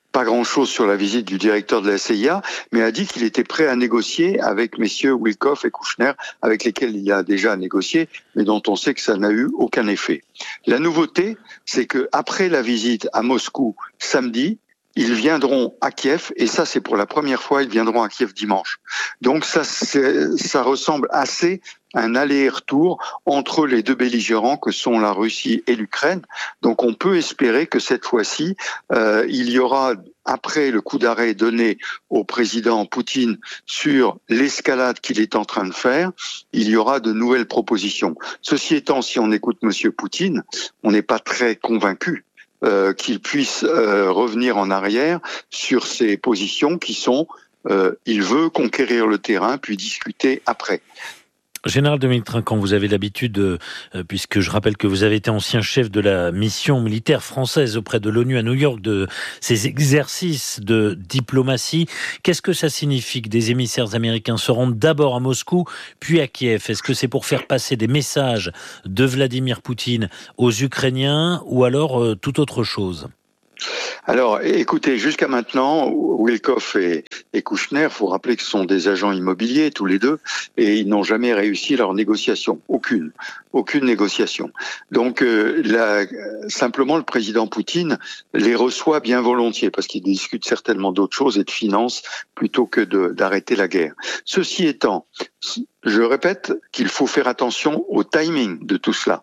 pas grand-chose sur la visite du directeur de la C I A, mais a dit qu'il était prêt à négocier avec messieurs Witkoff et Kouchner, avec lesquels il a déjà négocié, mais dont on sait que ça n'a eu aucun effet. La nouveauté, c'est que après la visite à Moscou samedi, ils viendront à Kiev, et ça c'est pour la première fois, ils viendront à Kiev dimanche. Donc ça, ça ressemble assez à un aller-retour entre les deux belligérants que sont la Russie et l'Ukraine. Donc on peut espérer que cette fois-ci, euh, il y aura, après le coup d'arrêt donné au président Poutine sur l'escalade qu'il est en train de faire, il y aura de nouvelles propositions. Ceci étant, si on écoute Monsieur Poutine, on n'est pas très convaincu Euh, qu'il puisse euh, revenir en arrière sur ses positions qui sont euh, il veut conquérir le terrain puis discuter après. Général Dominique Trinquant, vous avez l'habitude, euh, puisque je rappelle que vous avez été ancien chef de la mission militaire française auprès de l'ONU à New York, de ces exercices de diplomatie. Qu'est-ce que ça signifie que des émissaires américains se rendent d'abord à Moscou, puis à Kiev? Est-ce que c'est pour faire passer des messages de Vladimir Poutine aux Ukrainiens ou alors euh, tout autre chose? Alors, écoutez, jusqu'à maintenant, Witkoff et, et Kouchner, faut rappeler que ce sont des agents immobiliers, tous les deux, et ils n'ont jamais réussi leur négociation. Aucune. Aucune négociation. Donc, euh, la, simplement, le président Poutine les reçoit bien volontiers, parce qu'il discute certainement d'autres choses et de finances, plutôt que de, d'arrêter la guerre. Ceci étant, je répète qu'il faut faire attention au timing de tout cela.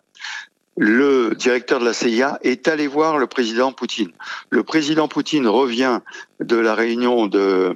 Le directeur de la C I A est allé voir le président Poutine. Le président Poutine revient de la réunion de,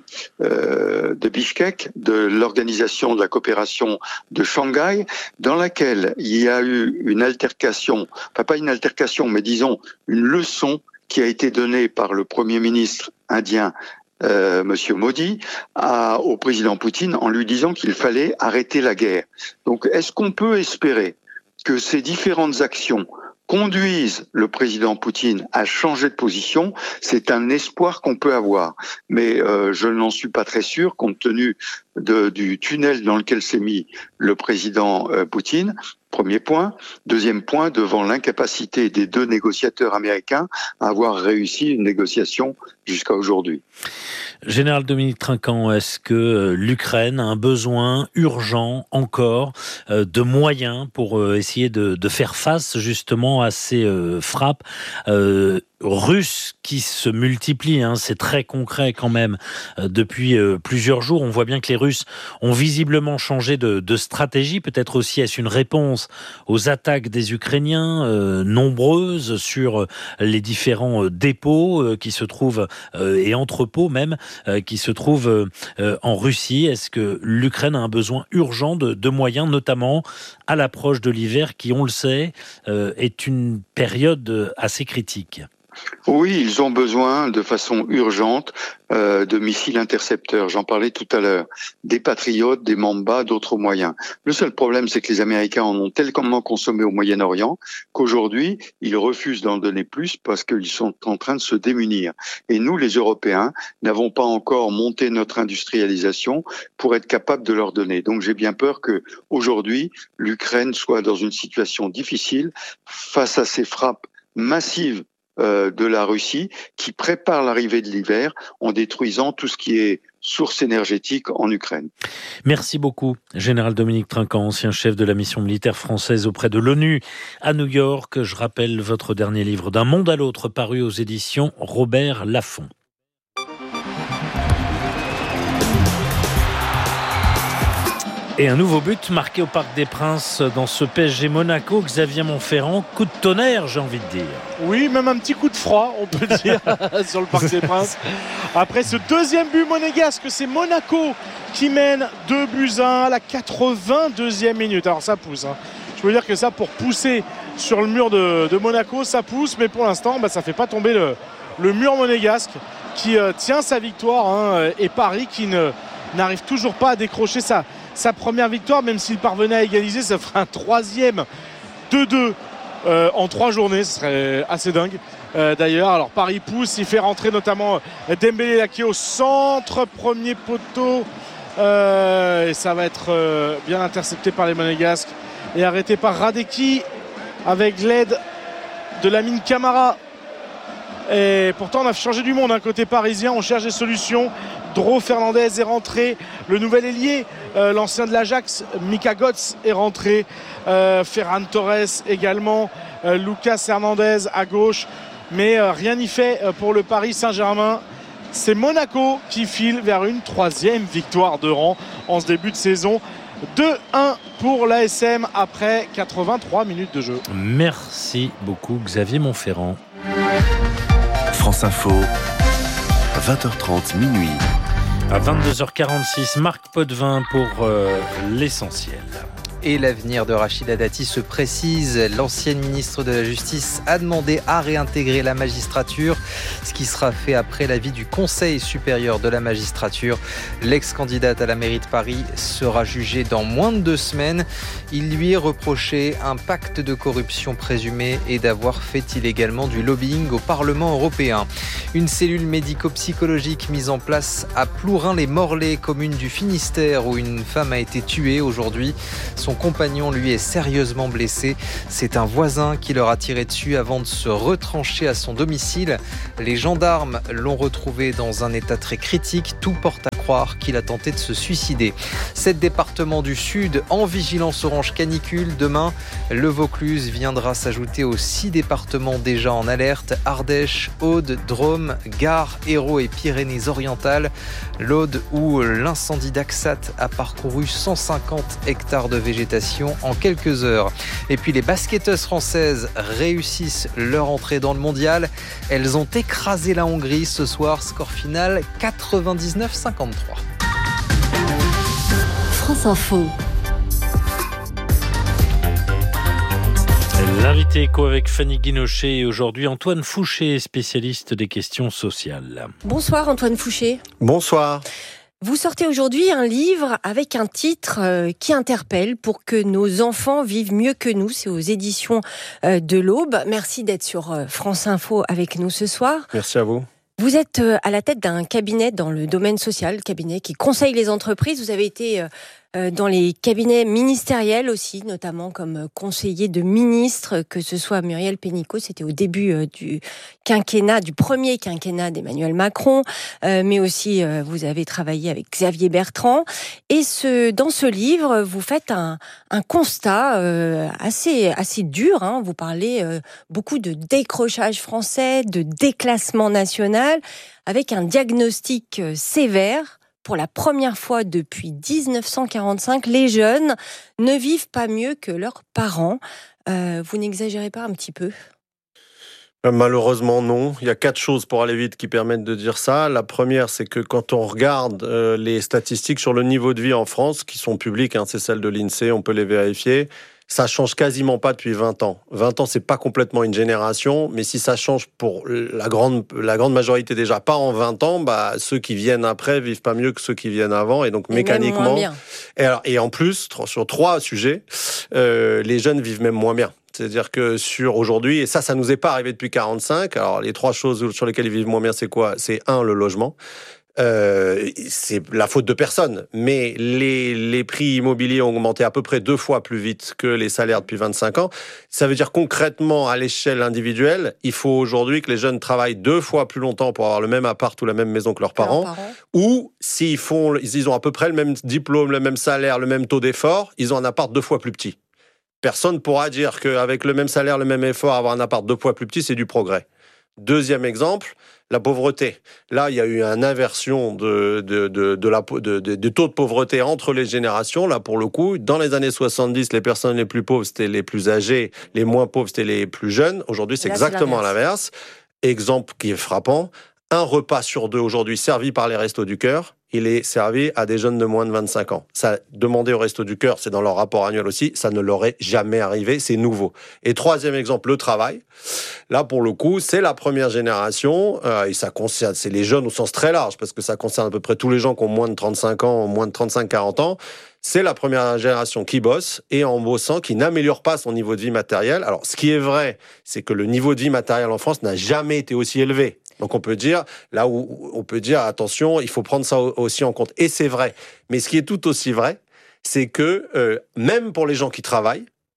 euh, de Bishkek, de l'organisation de la coopération de Shanghai, dans laquelle il y a eu une altercation, enfin pas une altercation, mais disons une leçon qui a été donnée par le Premier ministre indien Euh, Monsieur Modi à, au président Poutine en lui disant qu'il fallait arrêter la guerre. Donc, est-ce qu'on peut espérer que ces différentes actions conduisent le président Poutine à changer de position? C'est un espoir qu'on peut avoir. Mais euh, je n'en suis pas très sûr, compte tenu de, du tunnel dans lequel s'est mis le président euh, Poutine. Premier point. Deuxième point, devant l'incapacité des deux négociateurs américains à avoir réussi une négociation jusqu'à aujourd'hui. Général Dominique Trinquant, est-ce que l'Ukraine a un besoin urgent encore euh, de moyens pour euh, essayer de, de faire face justement à ces euh, frappes euh, russes qui se multiplient, hein, c'est très concret quand même, euh, depuis euh, plusieurs jours. On voit bien que les Russes ont visiblement changé de, de stratégie, peut-être aussi est-ce une réponse aux attaques des Ukrainiens, euh, nombreuses sur les différents euh, dépôts euh, qui se trouvent, euh, et entrepôts même, euh, qui se trouvent euh, en Russie. Est-ce que l'Ukraine a un besoin urgent de, de moyens, notamment à l'approche de l'hiver qui, on le sait, euh, est une période assez critique? Oui, ils ont besoin de façon urgente euh, de missiles intercepteurs. J'en parlais tout à l'heure. Des Patriotes, des Mamba, d'autres moyens. Le seul problème, c'est que les Américains en ont tellement consommé au Moyen-Orient qu'aujourd'hui, ils refusent d'en donner plus parce qu'ils sont en train de se démunir. Et nous, les Européens, n'avons pas encore monté notre industrialisation pour être capables de leur donner. Donc j'ai bien peur que aujourd'hui, l'Ukraine soit dans une situation difficile face à ces frappes massives de la Russie qui prépare l'arrivée de l'hiver en détruisant tout ce qui est source énergétique en Ukraine. Merci beaucoup, Général Dominique Trinquant, ancien chef de la mission militaire française auprès de l'ONU à New York. Je rappelle votre dernier livre, D'un monde à l'autre, paru aux éditions Robert Laffont. Et un nouveau but marqué au Parc des Princes dans ce P S G Monaco. Xavier Montferrand, coup de tonnerre, j'ai envie de dire. Oui, même un petit coup de froid, on peut dire, sur le Parc des Princes. Après ce deuxième but monégasque, c'est Monaco qui mène deux buts à un à la quatre-vingt-deuxième minute. Alors ça pousse, hein. Je peux dire que ça, pour pousser sur le mur de, de Monaco, ça pousse, mais pour l'instant, bah, ça ne fait pas tomber le, le mur monégasque qui euh, tient sa victoire, hein, et Paris qui ne, n'arrive toujours pas à décrocher sa sa première victoire, même s'il parvenait à égaliser, ça ferait un troisième deux deux euh, en trois journées, ce serait assez dingue euh, d'ailleurs. Alors Paris pousse, il fait rentrer notamment Dembélé là, qui est au centre, premier poteau, euh, et ça va être euh, bien intercepté par les Monégasques et arrêté par Radecki avec l'aide de Lamine Camara. Et pourtant, on a changé du monde. Hein. Côté parisien, on cherche des solutions. Dro Fernandez est rentré. Le nouvel ailier, euh, l'ancien de l'Ajax, Mika Götze est rentré. Euh, Ferran Torres également. Euh, Lucas Hernandez à gauche. Mais euh, rien n'y fait pour le Paris Saint-Germain. C'est Monaco qui file vers une troisième victoire de rang en ce début de saison. deux un pour l'A S M après quatre-vingt-trois minutes de jeu. Merci beaucoup Xavier Montferrand. France Info, vingt heures trente, minuit. À vingt-deux heures quarante-six, Marc Potvin pour euh, l'essentiel. Et l'avenir de Rachida Dati se précise. L'ancienne ministre de la Justice a demandé à réintégrer la magistrature, ce qui sera fait après l'avis du Conseil supérieur de la magistrature. L'ex-candidate à la mairie de Paris sera jugée dans moins de deux semaines. Il lui est reproché un pacte de corruption présumé et d'avoir fait illégalement du lobbying au Parlement européen. Une cellule médico-psychologique mise en place à Plourin-les-Morlaix, commune du Finistère, où une femme a été tuée aujourd'hui. Son compagnon, lui, est sérieusement blessé. C'est un voisin qui leur a tiré dessus avant de se retrancher à son domicile. Les gendarmes l'ont retrouvé dans un état très critique. Tout porte à croire qu'il a tenté de se suicider. Sept départements du Sud en vigilance orange canicule. Demain, le Vaucluse viendra s'ajouter aux six départements déjà en alerte. Ardèche, Aude, Drôme, Gard, Hérault et Pyrénées-Orientales. L'Aude où l'incendie d'Axat a parcouru cent cinquante hectares de végétation en quelques heures. Et puis les basketteuses françaises réussissent leur entrée dans le mondial. Elles ont écrasé la Hongrie ce soir, score final quatre-vingt-dix-neuf cinquante-trois. France Info. L'invité éco avec Fanny Guinochet et aujourd'hui Antoine Fouché, spécialiste des questions sociales. Bonsoir Antoine Fouché. Bonsoir. Vous sortez aujourd'hui un livre avec un titre euh, qui interpelle pour que nos enfants vivent mieux que nous. C'est aux éditions euh, de l'Aube. Merci d'être sur euh, France Info avec nous ce soir. Merci à vous. Vous êtes euh, à la tête d'un cabinet dans le domaine social, cabinet qui conseille les entreprises. Vous avez été euh, euh, dans les cabinets ministériels aussi, notamment comme conseiller de ministre, que ce soit Muriel Pénicaud, c'était au début euh, du quinquennat, du premier quinquennat d'Emmanuel Macron, euh, mais aussi euh, vous avez travaillé avec Xavier Bertrand. Et ce, dans ce livre, vous faites un, un constat euh, assez, assez dur. Hein. Vous parlez euh, beaucoup de décrochage français, de déclassement national, avec un diagnostic sévère. Pour la première fois depuis dix-neuf cent quarante-cinq, les jeunes ne vivent pas mieux que leurs parents. Euh, vous n'exagérez pas un petit peu ? Malheureusement non. Il y a quatre choses pour aller vite qui permettent de dire ça. La première, c'est que quand on regarde euh, les statistiques sur le niveau de vie en France, qui sont publiques, hein, c'est celles de l'INSEE, on peut les vérifier, ça change quasiment pas depuis vingt ans. vingt ans, c'est pas complètement une génération, mais si ça change pour la grande, la grande majorité déjà pas en vingt ans, bah, ceux qui viennent après vivent pas mieux que ceux qui viennent avant, et donc et mécaniquement. Même moins bien. Et, alors, et en plus, sur trois sujets, euh, les jeunes vivent même moins bien. C'est-à-dire que sur aujourd'hui, et ça, ça nous est pas arrivé depuis quarante-cinq, alors les trois choses sur lesquelles ils vivent moins bien, c'est quoi ? C'est un, le logement. Euh, c'est la faute de personne, mais les, les prix immobiliers ont augmenté à peu près deux fois plus vite que les salaires depuis vingt-cinq ans. Ça veut dire concrètement, à l'échelle individuelle, il faut aujourd'hui que les jeunes travaillent deux fois plus longtemps pour avoir le même appart ou la même maison que leurs parents, leurs parents. Ou s'ils font, ils ont à peu près le même diplôme, le même salaire, le même taux d'effort, ils ont un appart deux fois plus petit. Personne ne pourra dire qu'avec le même salaire, le même effort, avoir un appart deux fois plus petit, c'est du progrès. Deuxième exemple, la pauvreté. Là, il y a eu une inversion de, de, de, de la, de, de, de taux de pauvreté entre les générations. Là, pour le coup, dans les années soixante-dix, les personnes les plus pauvres, c'était les plus âgées, les moins pauvres, c'était les plus jeunes. Aujourd'hui, c'est Là, exactement c'est l'inverse. Exemple qui est frappant, un repas sur deux aujourd'hui servi par les Restos du Cœur, il est servi à des jeunes de moins de vingt-cinq ans. Ça, demander au Restos du Cœur, c'est dans leur rapport annuel aussi, ça ne leur est jamais arrivé, c'est nouveau. Et troisième exemple, le travail. Là, pour le coup, c'est la première génération, euh, et ça concerne, c'est les jeunes au sens très large, parce que ça concerne à peu près tous les gens qui ont moins de trente-cinq ans, moins de trente-cinq à quarante ans. C'est la première génération qui bosse, et en bossant, qui n'améliore pas son niveau de vie matériel. Alors, ce qui est vrai, c'est que le niveau de vie matériel en France n'a jamais été aussi élevé. Donc on peut dire, là où on peut dire, attention, il faut prendre ça aussi en compte. Et c'est vrai. Mais ce qui est tout aussi vrai, c'est que euh, même pour les gens qui travaillent,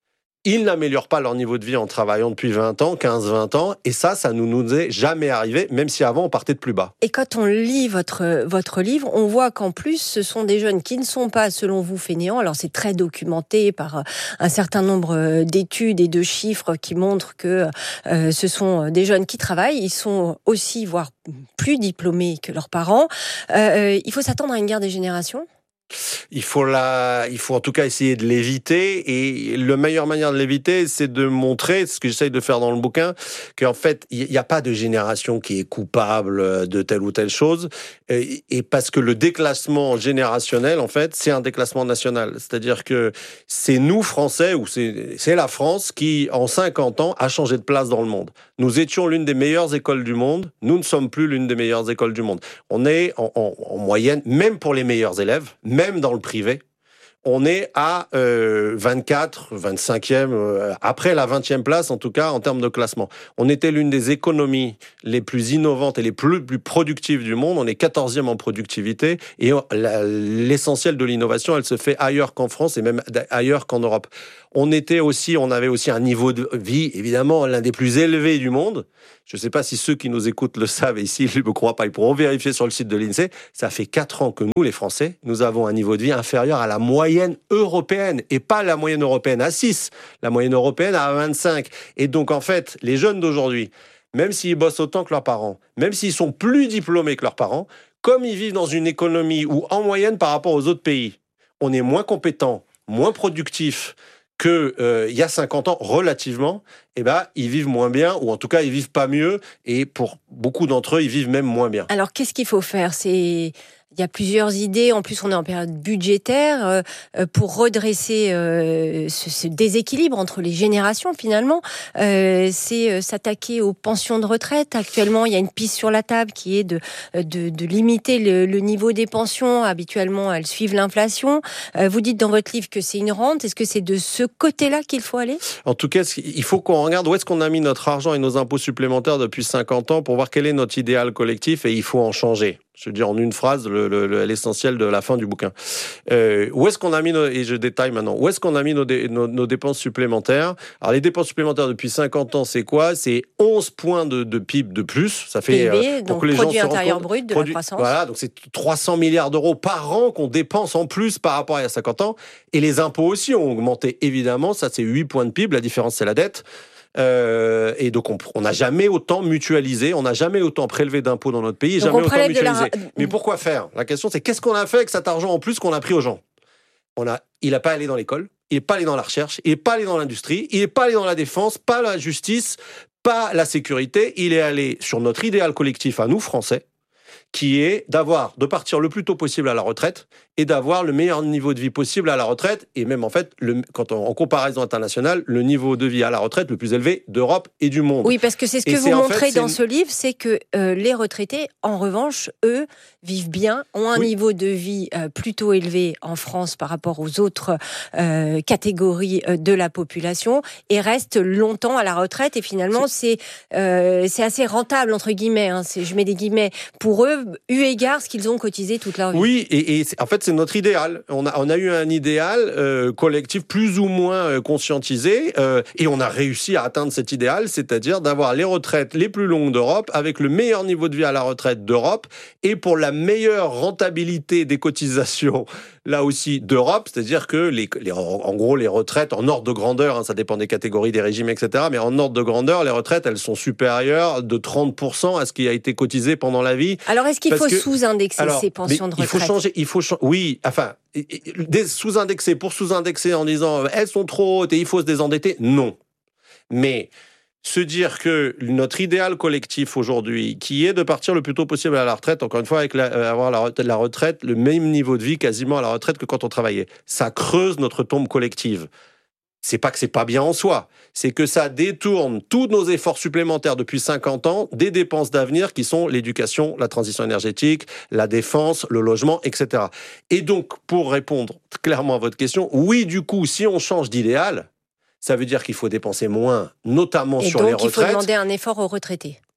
Ils n'améliorent pas leur niveau de vie en travaillant depuis vingt ans, quinze, vingt ans. Et ça, ça ne nous, nous est jamais arrivé, même si avant, on partait de plus bas. Et quand on lit votre, votre livre, on voit qu'en plus, ce sont des jeunes qui ne sont pas, selon vous, fainéants. Alors, c'est très documenté par un certain nombre d'études et de chiffres qui montrent que euh, ce sont des jeunes qui travaillent. Ils sont aussi, voire plus diplômés que leurs parents. Euh, il faut s'attendre à une guerre des générations ? Il faut la, il faut en tout cas essayer de l'éviter, et la meilleure manière de l'éviter, c'est de montrer, ce que j'essaye de faire dans le bouquin, qu'en fait, il n'y a pas de génération qui est coupable de telle ou telle chose, et, et parce que le déclassement générationnel, en fait, c'est un déclassement national. C'est-à-dire que c'est nous, Français, ou c'est, c'est la France qui, en cinquante ans, a changé de place dans le monde. Nous étions l'une des meilleures écoles du monde, nous ne sommes plus l'une des meilleures écoles du monde. On est en, en, en moyenne, même pour les meilleurs élèves, même dans le privé, on est à euh, vingt-quatre, vingt-cinquième, euh, après la vingtième place en tout cas en termes de classement. On était l'une des économies les plus innovantes et les plus, plus productives du monde. On est quatorzième en productivité, et la, l'essentiel de l'innovation, elle se fait ailleurs qu'en France et même ailleurs qu'en Europe. On était aussi, on avait aussi un niveau de vie, évidemment, l'un des plus élevés du monde. Je ne sais pas si ceux qui nous écoutent le savent, et s'ils ne me croient pas, ils pourront vérifier sur le site de l'INSEE. Ça fait quatre ans que nous, les Français, nous avons un niveau de vie inférieur à la moyenne européenne, et pas la moyenne européenne à six, la moyenne européenne à vingt-cinq. Et donc, en fait, les jeunes d'aujourd'hui, même s'ils bossent autant que leurs parents, même s'ils sont plus diplômés que leurs parents, comme ils vivent dans une économie où, en moyenne, par rapport aux autres pays, on est moins compétent, moins productif, que euh, il y a cinquante ans, relativement, eh ben, ils vivent moins bien, ou en tout cas, ils vivent pas mieux, et pour beaucoup d'entre eux, ils vivent même moins bien. Alors, qu'est-ce qu'il faut faire ? C'est... Il y a plusieurs idées. En plus, on est en période budgétaire euh, pour redresser euh, ce, ce déséquilibre entre les générations. Finalement, euh, c'est euh, s'attaquer aux pensions de retraite. Actuellement, il y a une piste sur la table qui est de de, de limiter le, le niveau des pensions. Habituellement, elles suivent l'inflation. Euh, vous dites dans votre livre que c'est une rente. Est-ce que c'est de ce côté-là qu'il faut aller ? En tout cas, il faut qu'on regarde où est-ce qu'on a mis notre argent et nos impôts supplémentaires depuis cinquante ans pour voir quel est notre idéal collectif, et il faut en changer. Je dis en une phrase le, le, l'essentiel de la fin du bouquin. Euh, où est-ce qu'on a mis nos, et je détaille maintenant, où est-ce qu'on a mis nos, dé, nos, nos dépenses supplémentaires ? Alors, les dépenses supplémentaires depuis cinquante ans, c'est quoi ? C'est onze points de, de P I B de plus. Ça fait, P I B, euh, donc que les produit gens intérieur brut de produit, la croissance. Voilà, donc c'est trois cents milliards d'euros par an qu'on dépense en plus par rapport à il y a cinquante ans. Et les impôts aussi ont augmenté, évidemment. Ça, c'est huit points de P I B. La différence, c'est la dette. Euh, et donc on n'a jamais autant mutualisé, on n'a jamais autant prélevé d'impôts dans notre pays, donc jamais autant mutualisé. La... Mais pourquoi faire ? La question, c'est qu'est-ce qu'on a fait avec cet argent en plus qu'on a pris aux gens ? On a, il n'a pas allé dans l'école, il n'est pas allé dans la recherche, il n'est pas allé dans l'industrie, il n'est pas allé dans la défense, pas la justice, pas la sécurité. Il est allé sur notre idéal collectif à nous Français, qui est d'avoir, de partir le plus tôt possible à la retraite et d'avoir le meilleur niveau de vie possible à la retraite, et même en fait, le, quand on, en comparaison internationale, le niveau de vie à la retraite le plus élevé d'Europe et du monde. Oui, parce que c'est ce que et vous montrez fait, dans ce livre, c'est que euh, les retraités, en revanche, eux, vivent bien, ont un oui. niveau de vie euh, plutôt élevé en France par rapport aux autres euh, catégories euh, de la population, et restent longtemps à la retraite, et finalement, c'est, c'est, euh, c'est assez rentable, entre guillemets, hein, c'est, je mets des guillemets, pour eux, eu égard ce qu'ils ont cotisé toute leur vie. Oui, et, et en fait, c'est notre idéal. On a, on a eu un idéal euh, collectif plus ou moins euh, conscientisé, euh, et on a réussi à atteindre cet idéal, c'est-à-dire d'avoir les retraites les plus longues d'Europe, avec le meilleur niveau de vie à la retraite d'Europe, et pour la meilleure rentabilité des cotisations, là aussi, d'Europe, c'est-à-dire que, les, les, en gros, les retraites, en ordre de grandeur, hein, ça dépend des catégories, des régimes, et cetera, mais en ordre de grandeur, les retraites, elles sont supérieures de trente pour cent à ce qui a été cotisé pendant la vie. Alors, est-ce qu'il faut que, sous-indexer alors, ces pensions de retraite ? Il faut changer, il faut changer, oui, enfin, des sous-indexer pour sous-indexer en disant elles sont trop hautes et il faut se désendetter, non. Mais se dire que notre idéal collectif aujourd'hui, qui est de partir le plus tôt possible à la retraite, encore une fois, avec la, avoir la, la retraite, le même niveau de vie quasiment à la retraite que quand on travaillait, ça creuse notre tombe collective. C'est pas que c'est pas bien en soi, c'est que ça détourne tous nos efforts supplémentaires depuis cinquante ans des dépenses d'avenir qui sont l'éducation, la transition énergétique, la défense, le logement, et cetera. Et donc, pour répondre clairement à votre question, oui, du coup, si on change d'idéal, ça veut dire qu'il faut dépenser moins, notamment et sur les retraites. Et donc, il faut demander un effort aux retraités.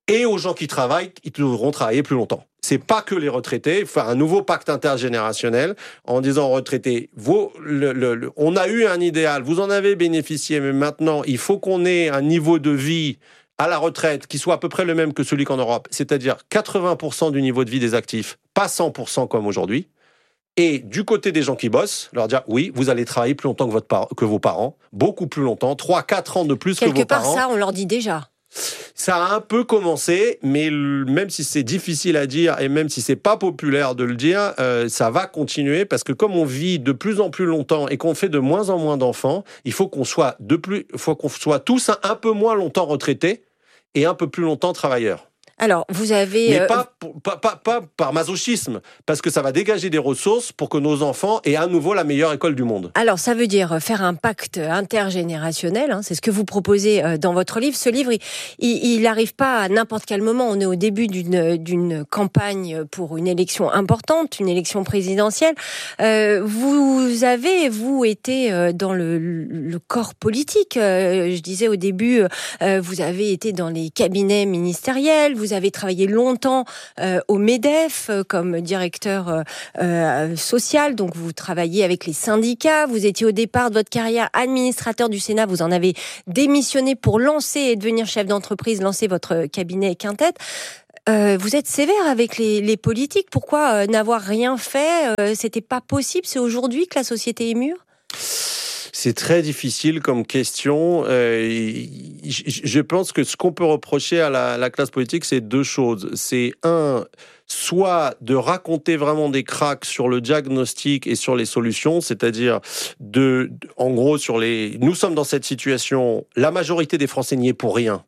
Et aux gens qui travaillent, ils devront travailler plus longtemps. C'est pas que les retraités, faire un nouveau pacte intergénérationnel en disant aux retraités, vous, le, le, le, on a eu un idéal, vous en avez bénéficié, mais maintenant, il faut qu'on ait un niveau de vie à la retraite qui soit à peu près le même que celui qu'en Europe, c'est-à-dire quatre-vingts pour cent du niveau de vie des actifs, pas cent pour cent comme aujourd'hui. Et du côté des gens qui bossent, leur dire, oui, vous allez travailler plus longtemps que, votre par- que vos parents, beaucoup plus longtemps, trois à quatre ans de plus Quelque que vos part, parents. ça, on leur dit déjà. Ça a un peu commencé, mais même si c'est difficile à dire et même si c'est pas populaire de le dire, euh, ça va continuer parce que comme on vit de plus en plus longtemps et qu'on fait de moins en moins d'enfants, il faut qu'on soit de plus, il faut qu'on soit tous un, un peu moins longtemps retraités et un peu plus longtemps travailleurs. Alors, vous avez... Mais euh, pas, pas, pas, pas par masochisme, parce que ça va dégager des ressources pour que nos enfants aient à nouveau la meilleure école du monde. Alors, ça veut dire faire un pacte intergénérationnel, hein, c'est ce que vous proposez dans votre livre. Ce livre, il n'arrive pas à n'importe quel moment. On est au début d'une, d'une campagne pour une élection importante, une élection présidentielle. Euh, vous avez, vous, été dans le, le corps politique. Euh, je disais au début, euh, vous avez été dans les cabinets ministériels, vous Vous avez travaillé longtemps euh, au MEDEF euh, comme directeur euh, euh, social, donc vous travaillez avec les syndicats. Vous étiez au départ de votre carrière administrateur du Sénat. Vous en avez démissionné pour lancer et devenir chef d'entreprise, lancer votre cabinet Quintet. Euh, vous êtes sévère avec les, les politiques. Pourquoi euh, n'avoir rien fait euh, C'était pas possible. C'est aujourd'hui que la société est mûre. C'est très difficile comme question. Euh, je pense que ce qu'on peut reprocher à la, la classe politique, c'est deux choses. C'est un, soit de raconter vraiment des cracks sur le diagnostic et sur les solutions, c'est-à-dire de, en gros, sur les. Nous sommes dans cette situation. La majorité des Français n'y est pour rien.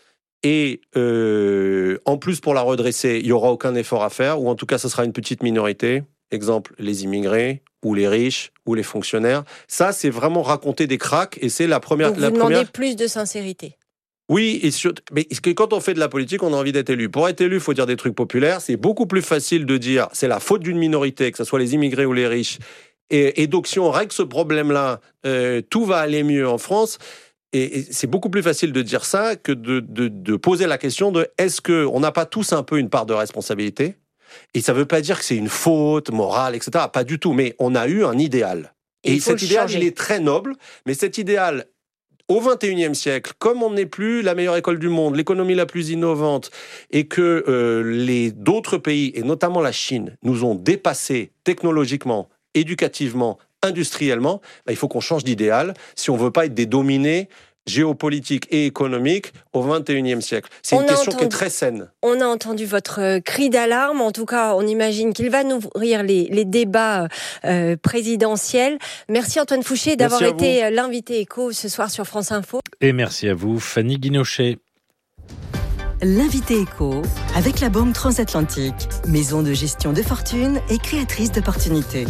Et euh, en plus, pour la redresser, il n'y aura aucun effort à faire, ou en tout cas, ce sera une petite minorité. Exemple, les immigrés, ou les riches, ou les fonctionnaires. Ça, c'est vraiment raconter des cracks, et c'est la première... Donc vous la demandez première... plus de sincérité. Oui, et sur... mais quand on fait de la politique, on a envie d'être élu. Pour être élu, il faut dire des trucs populaires. C'est beaucoup plus facile de dire c'est la faute d'une minorité, que ce soit les immigrés ou les riches. Et, et donc, si on règle ce problème-là, euh, tout va aller mieux en France. Et, et c'est beaucoup plus facile de dire ça que de, de, de poser la question de est-ce qu'on n'a pas tous un peu une part de responsabilité ? Et ça ne veut pas dire que c'est une faute morale, et cetera. Pas du tout. Mais on a eu un idéal. Et, et cet idéal, changer. Il est très noble. Mais cet idéal, au vingt et unième siècle, comme on n'est plus la meilleure école du monde, l'économie la plus innovante, et que euh, les d'autres pays, et notamment la Chine, nous ont dépassés technologiquement, éducativement, industriellement, bah, il faut qu'on change d'idéal si on ne veut pas être des dominés géopolitique et économique au vingt et unième siècle. C'est on une question entendu, qui est très saine. On a entendu votre cri d'alarme. En tout cas, on imagine qu'il va nourrir les, les débats euh, présidentiels. Merci Antoine Fouché d'avoir été vous. L'invité écho ce soir sur France Info. Et merci à vous, Fanny Guinochet. L'invité écho avec la Banque Transatlantique, maison de gestion de fortune et créatrice d'opportunités.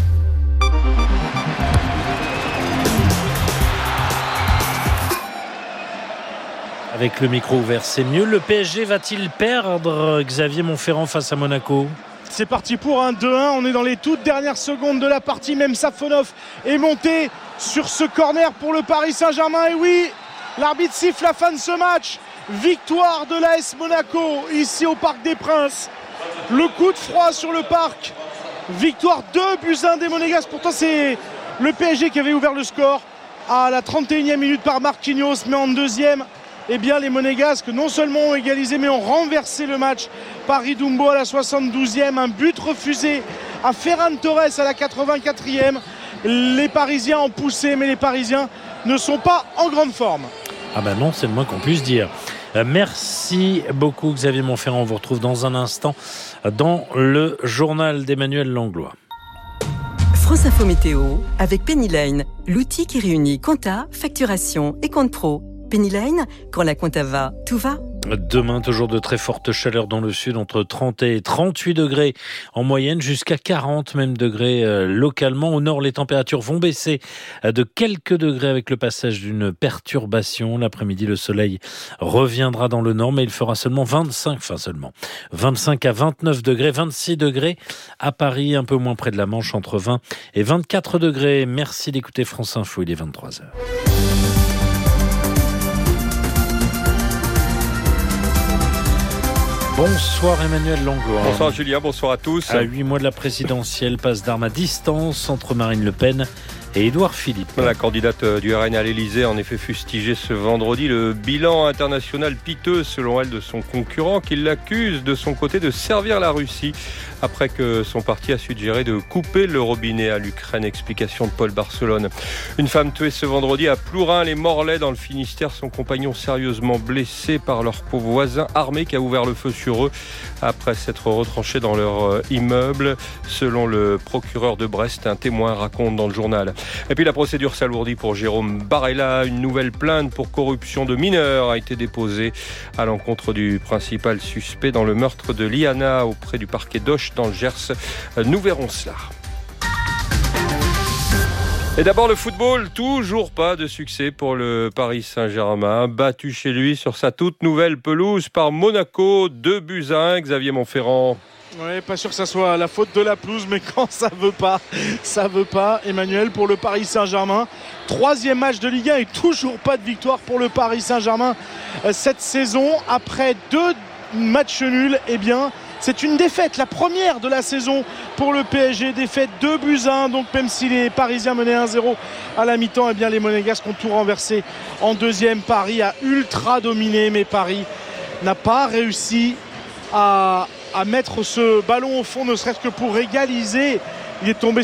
Avec le micro ouvert, c'est mieux. Le P S G va-t-il perdre, Xavier Monferrand, face à Monaco ? C'est parti pour un deux un. On est dans les toutes dernières secondes de la partie. Même Safonov est monté sur ce corner pour le Paris Saint-Germain. Et oui, l'arbitre siffle la fin de ce match. Victoire de l'A S Monaco ici au Parc des Princes. Le coup de froid sur le parc. Victoire deux buts à un des Monégasques. Pourtant, c'est le P S G qui avait ouvert le score à la trente et unième minute par Marquinhos. Mais en deuxième, eh bien, les Monégasques non seulement ont égalisé, mais ont renversé le match. Paris Dumbo à la soixante-douzième, un but refusé à Ferran Torres à la quatre-vingt-quatrième. Les Parisiens ont poussé, mais les Parisiens ne sont pas en grande forme. Ah ben non, c'est le moins qu'on puisse dire. Merci beaucoup Xavier Monferrand. On vous retrouve dans un instant dans le journal d'Emmanuel Langlois. France Info Météo avec Penny Lane, l'outil qui réunit compta, facturation et compte pro. Penny Lane, quand la compta va, tout va. Demain, toujours de très fortes chaleurs dans le sud, entre trente et trente-huit degrés en moyenne, jusqu'à quarante même degrés euh, localement. Au nord, les températures vont baisser de quelques degrés avec le passage d'une perturbation. L'après-midi, le soleil reviendra dans le nord, mais il fera seulement vingt-cinq, enfin seulement vingt-cinq à vingt-neuf degrés, vingt-six degrés à Paris, un peu moins près de la Manche, entre vingt et vingt-quatre degrés. Merci d'écouter France Info, il est vingt-trois heures. Bonsoir Emmanuel Langlois. Bonsoir Julien, bonsoir à tous. À huit mois de la présidentielle, passe d'armes à distance entre Marine Le Pen et Édouard Philippe. La candidate du R N à l'Elysée a en effet fustigé ce vendredi le bilan international piteux, selon elle, de son concurrent, qui l'accuse de son côté de servir la Russie après que son parti a suggéré de couper le robinet à l'Ukraine. Explication de Paul Barcelone. Une femme tuée ce vendredi à Plourin-les-Morlaix dans le Finistère. Son compagnon sérieusement blessé par leur voisin armé qui a ouvert le feu sur eux après s'être retranché dans leur immeuble. Selon le procureur de Brest, un témoin raconte dans le journal. Et puis la procédure s'alourdit pour Jérôme Barella. Une nouvelle plainte pour corruption de mineurs a été déposée à l'encontre du principal suspect dans le meurtre de Liana auprès du parquet d'Auch dans le Gers. Nous verrons cela. Et d'abord le football, toujours pas de succès pour le Paris Saint-Germain, battu chez lui sur sa toute nouvelle pelouse par Monaco, deux buts à un, Xavier Montferrand. Ouais, pas sûr que ça soit la faute de la pelouse, mais quand ça veut pas, ça veut pas, Emmanuel, pour le Paris Saint-Germain. Troisième match de Ligue un et toujours pas de victoire pour le Paris Saint-Germain cette saison. Après deux matchs nuls, eh bien, c'est une défaite, la première de la saison pour le P S G. Défaite deux buts à un, donc même si les Parisiens menaient un zéro à la mi-temps, eh bien les Monégasques ont tout renversé en deuxième. Paris a ultra dominé, mais Paris n'a pas réussi à... à mettre ce ballon au fond, ne serait-ce que pour égaliser. Il est tombé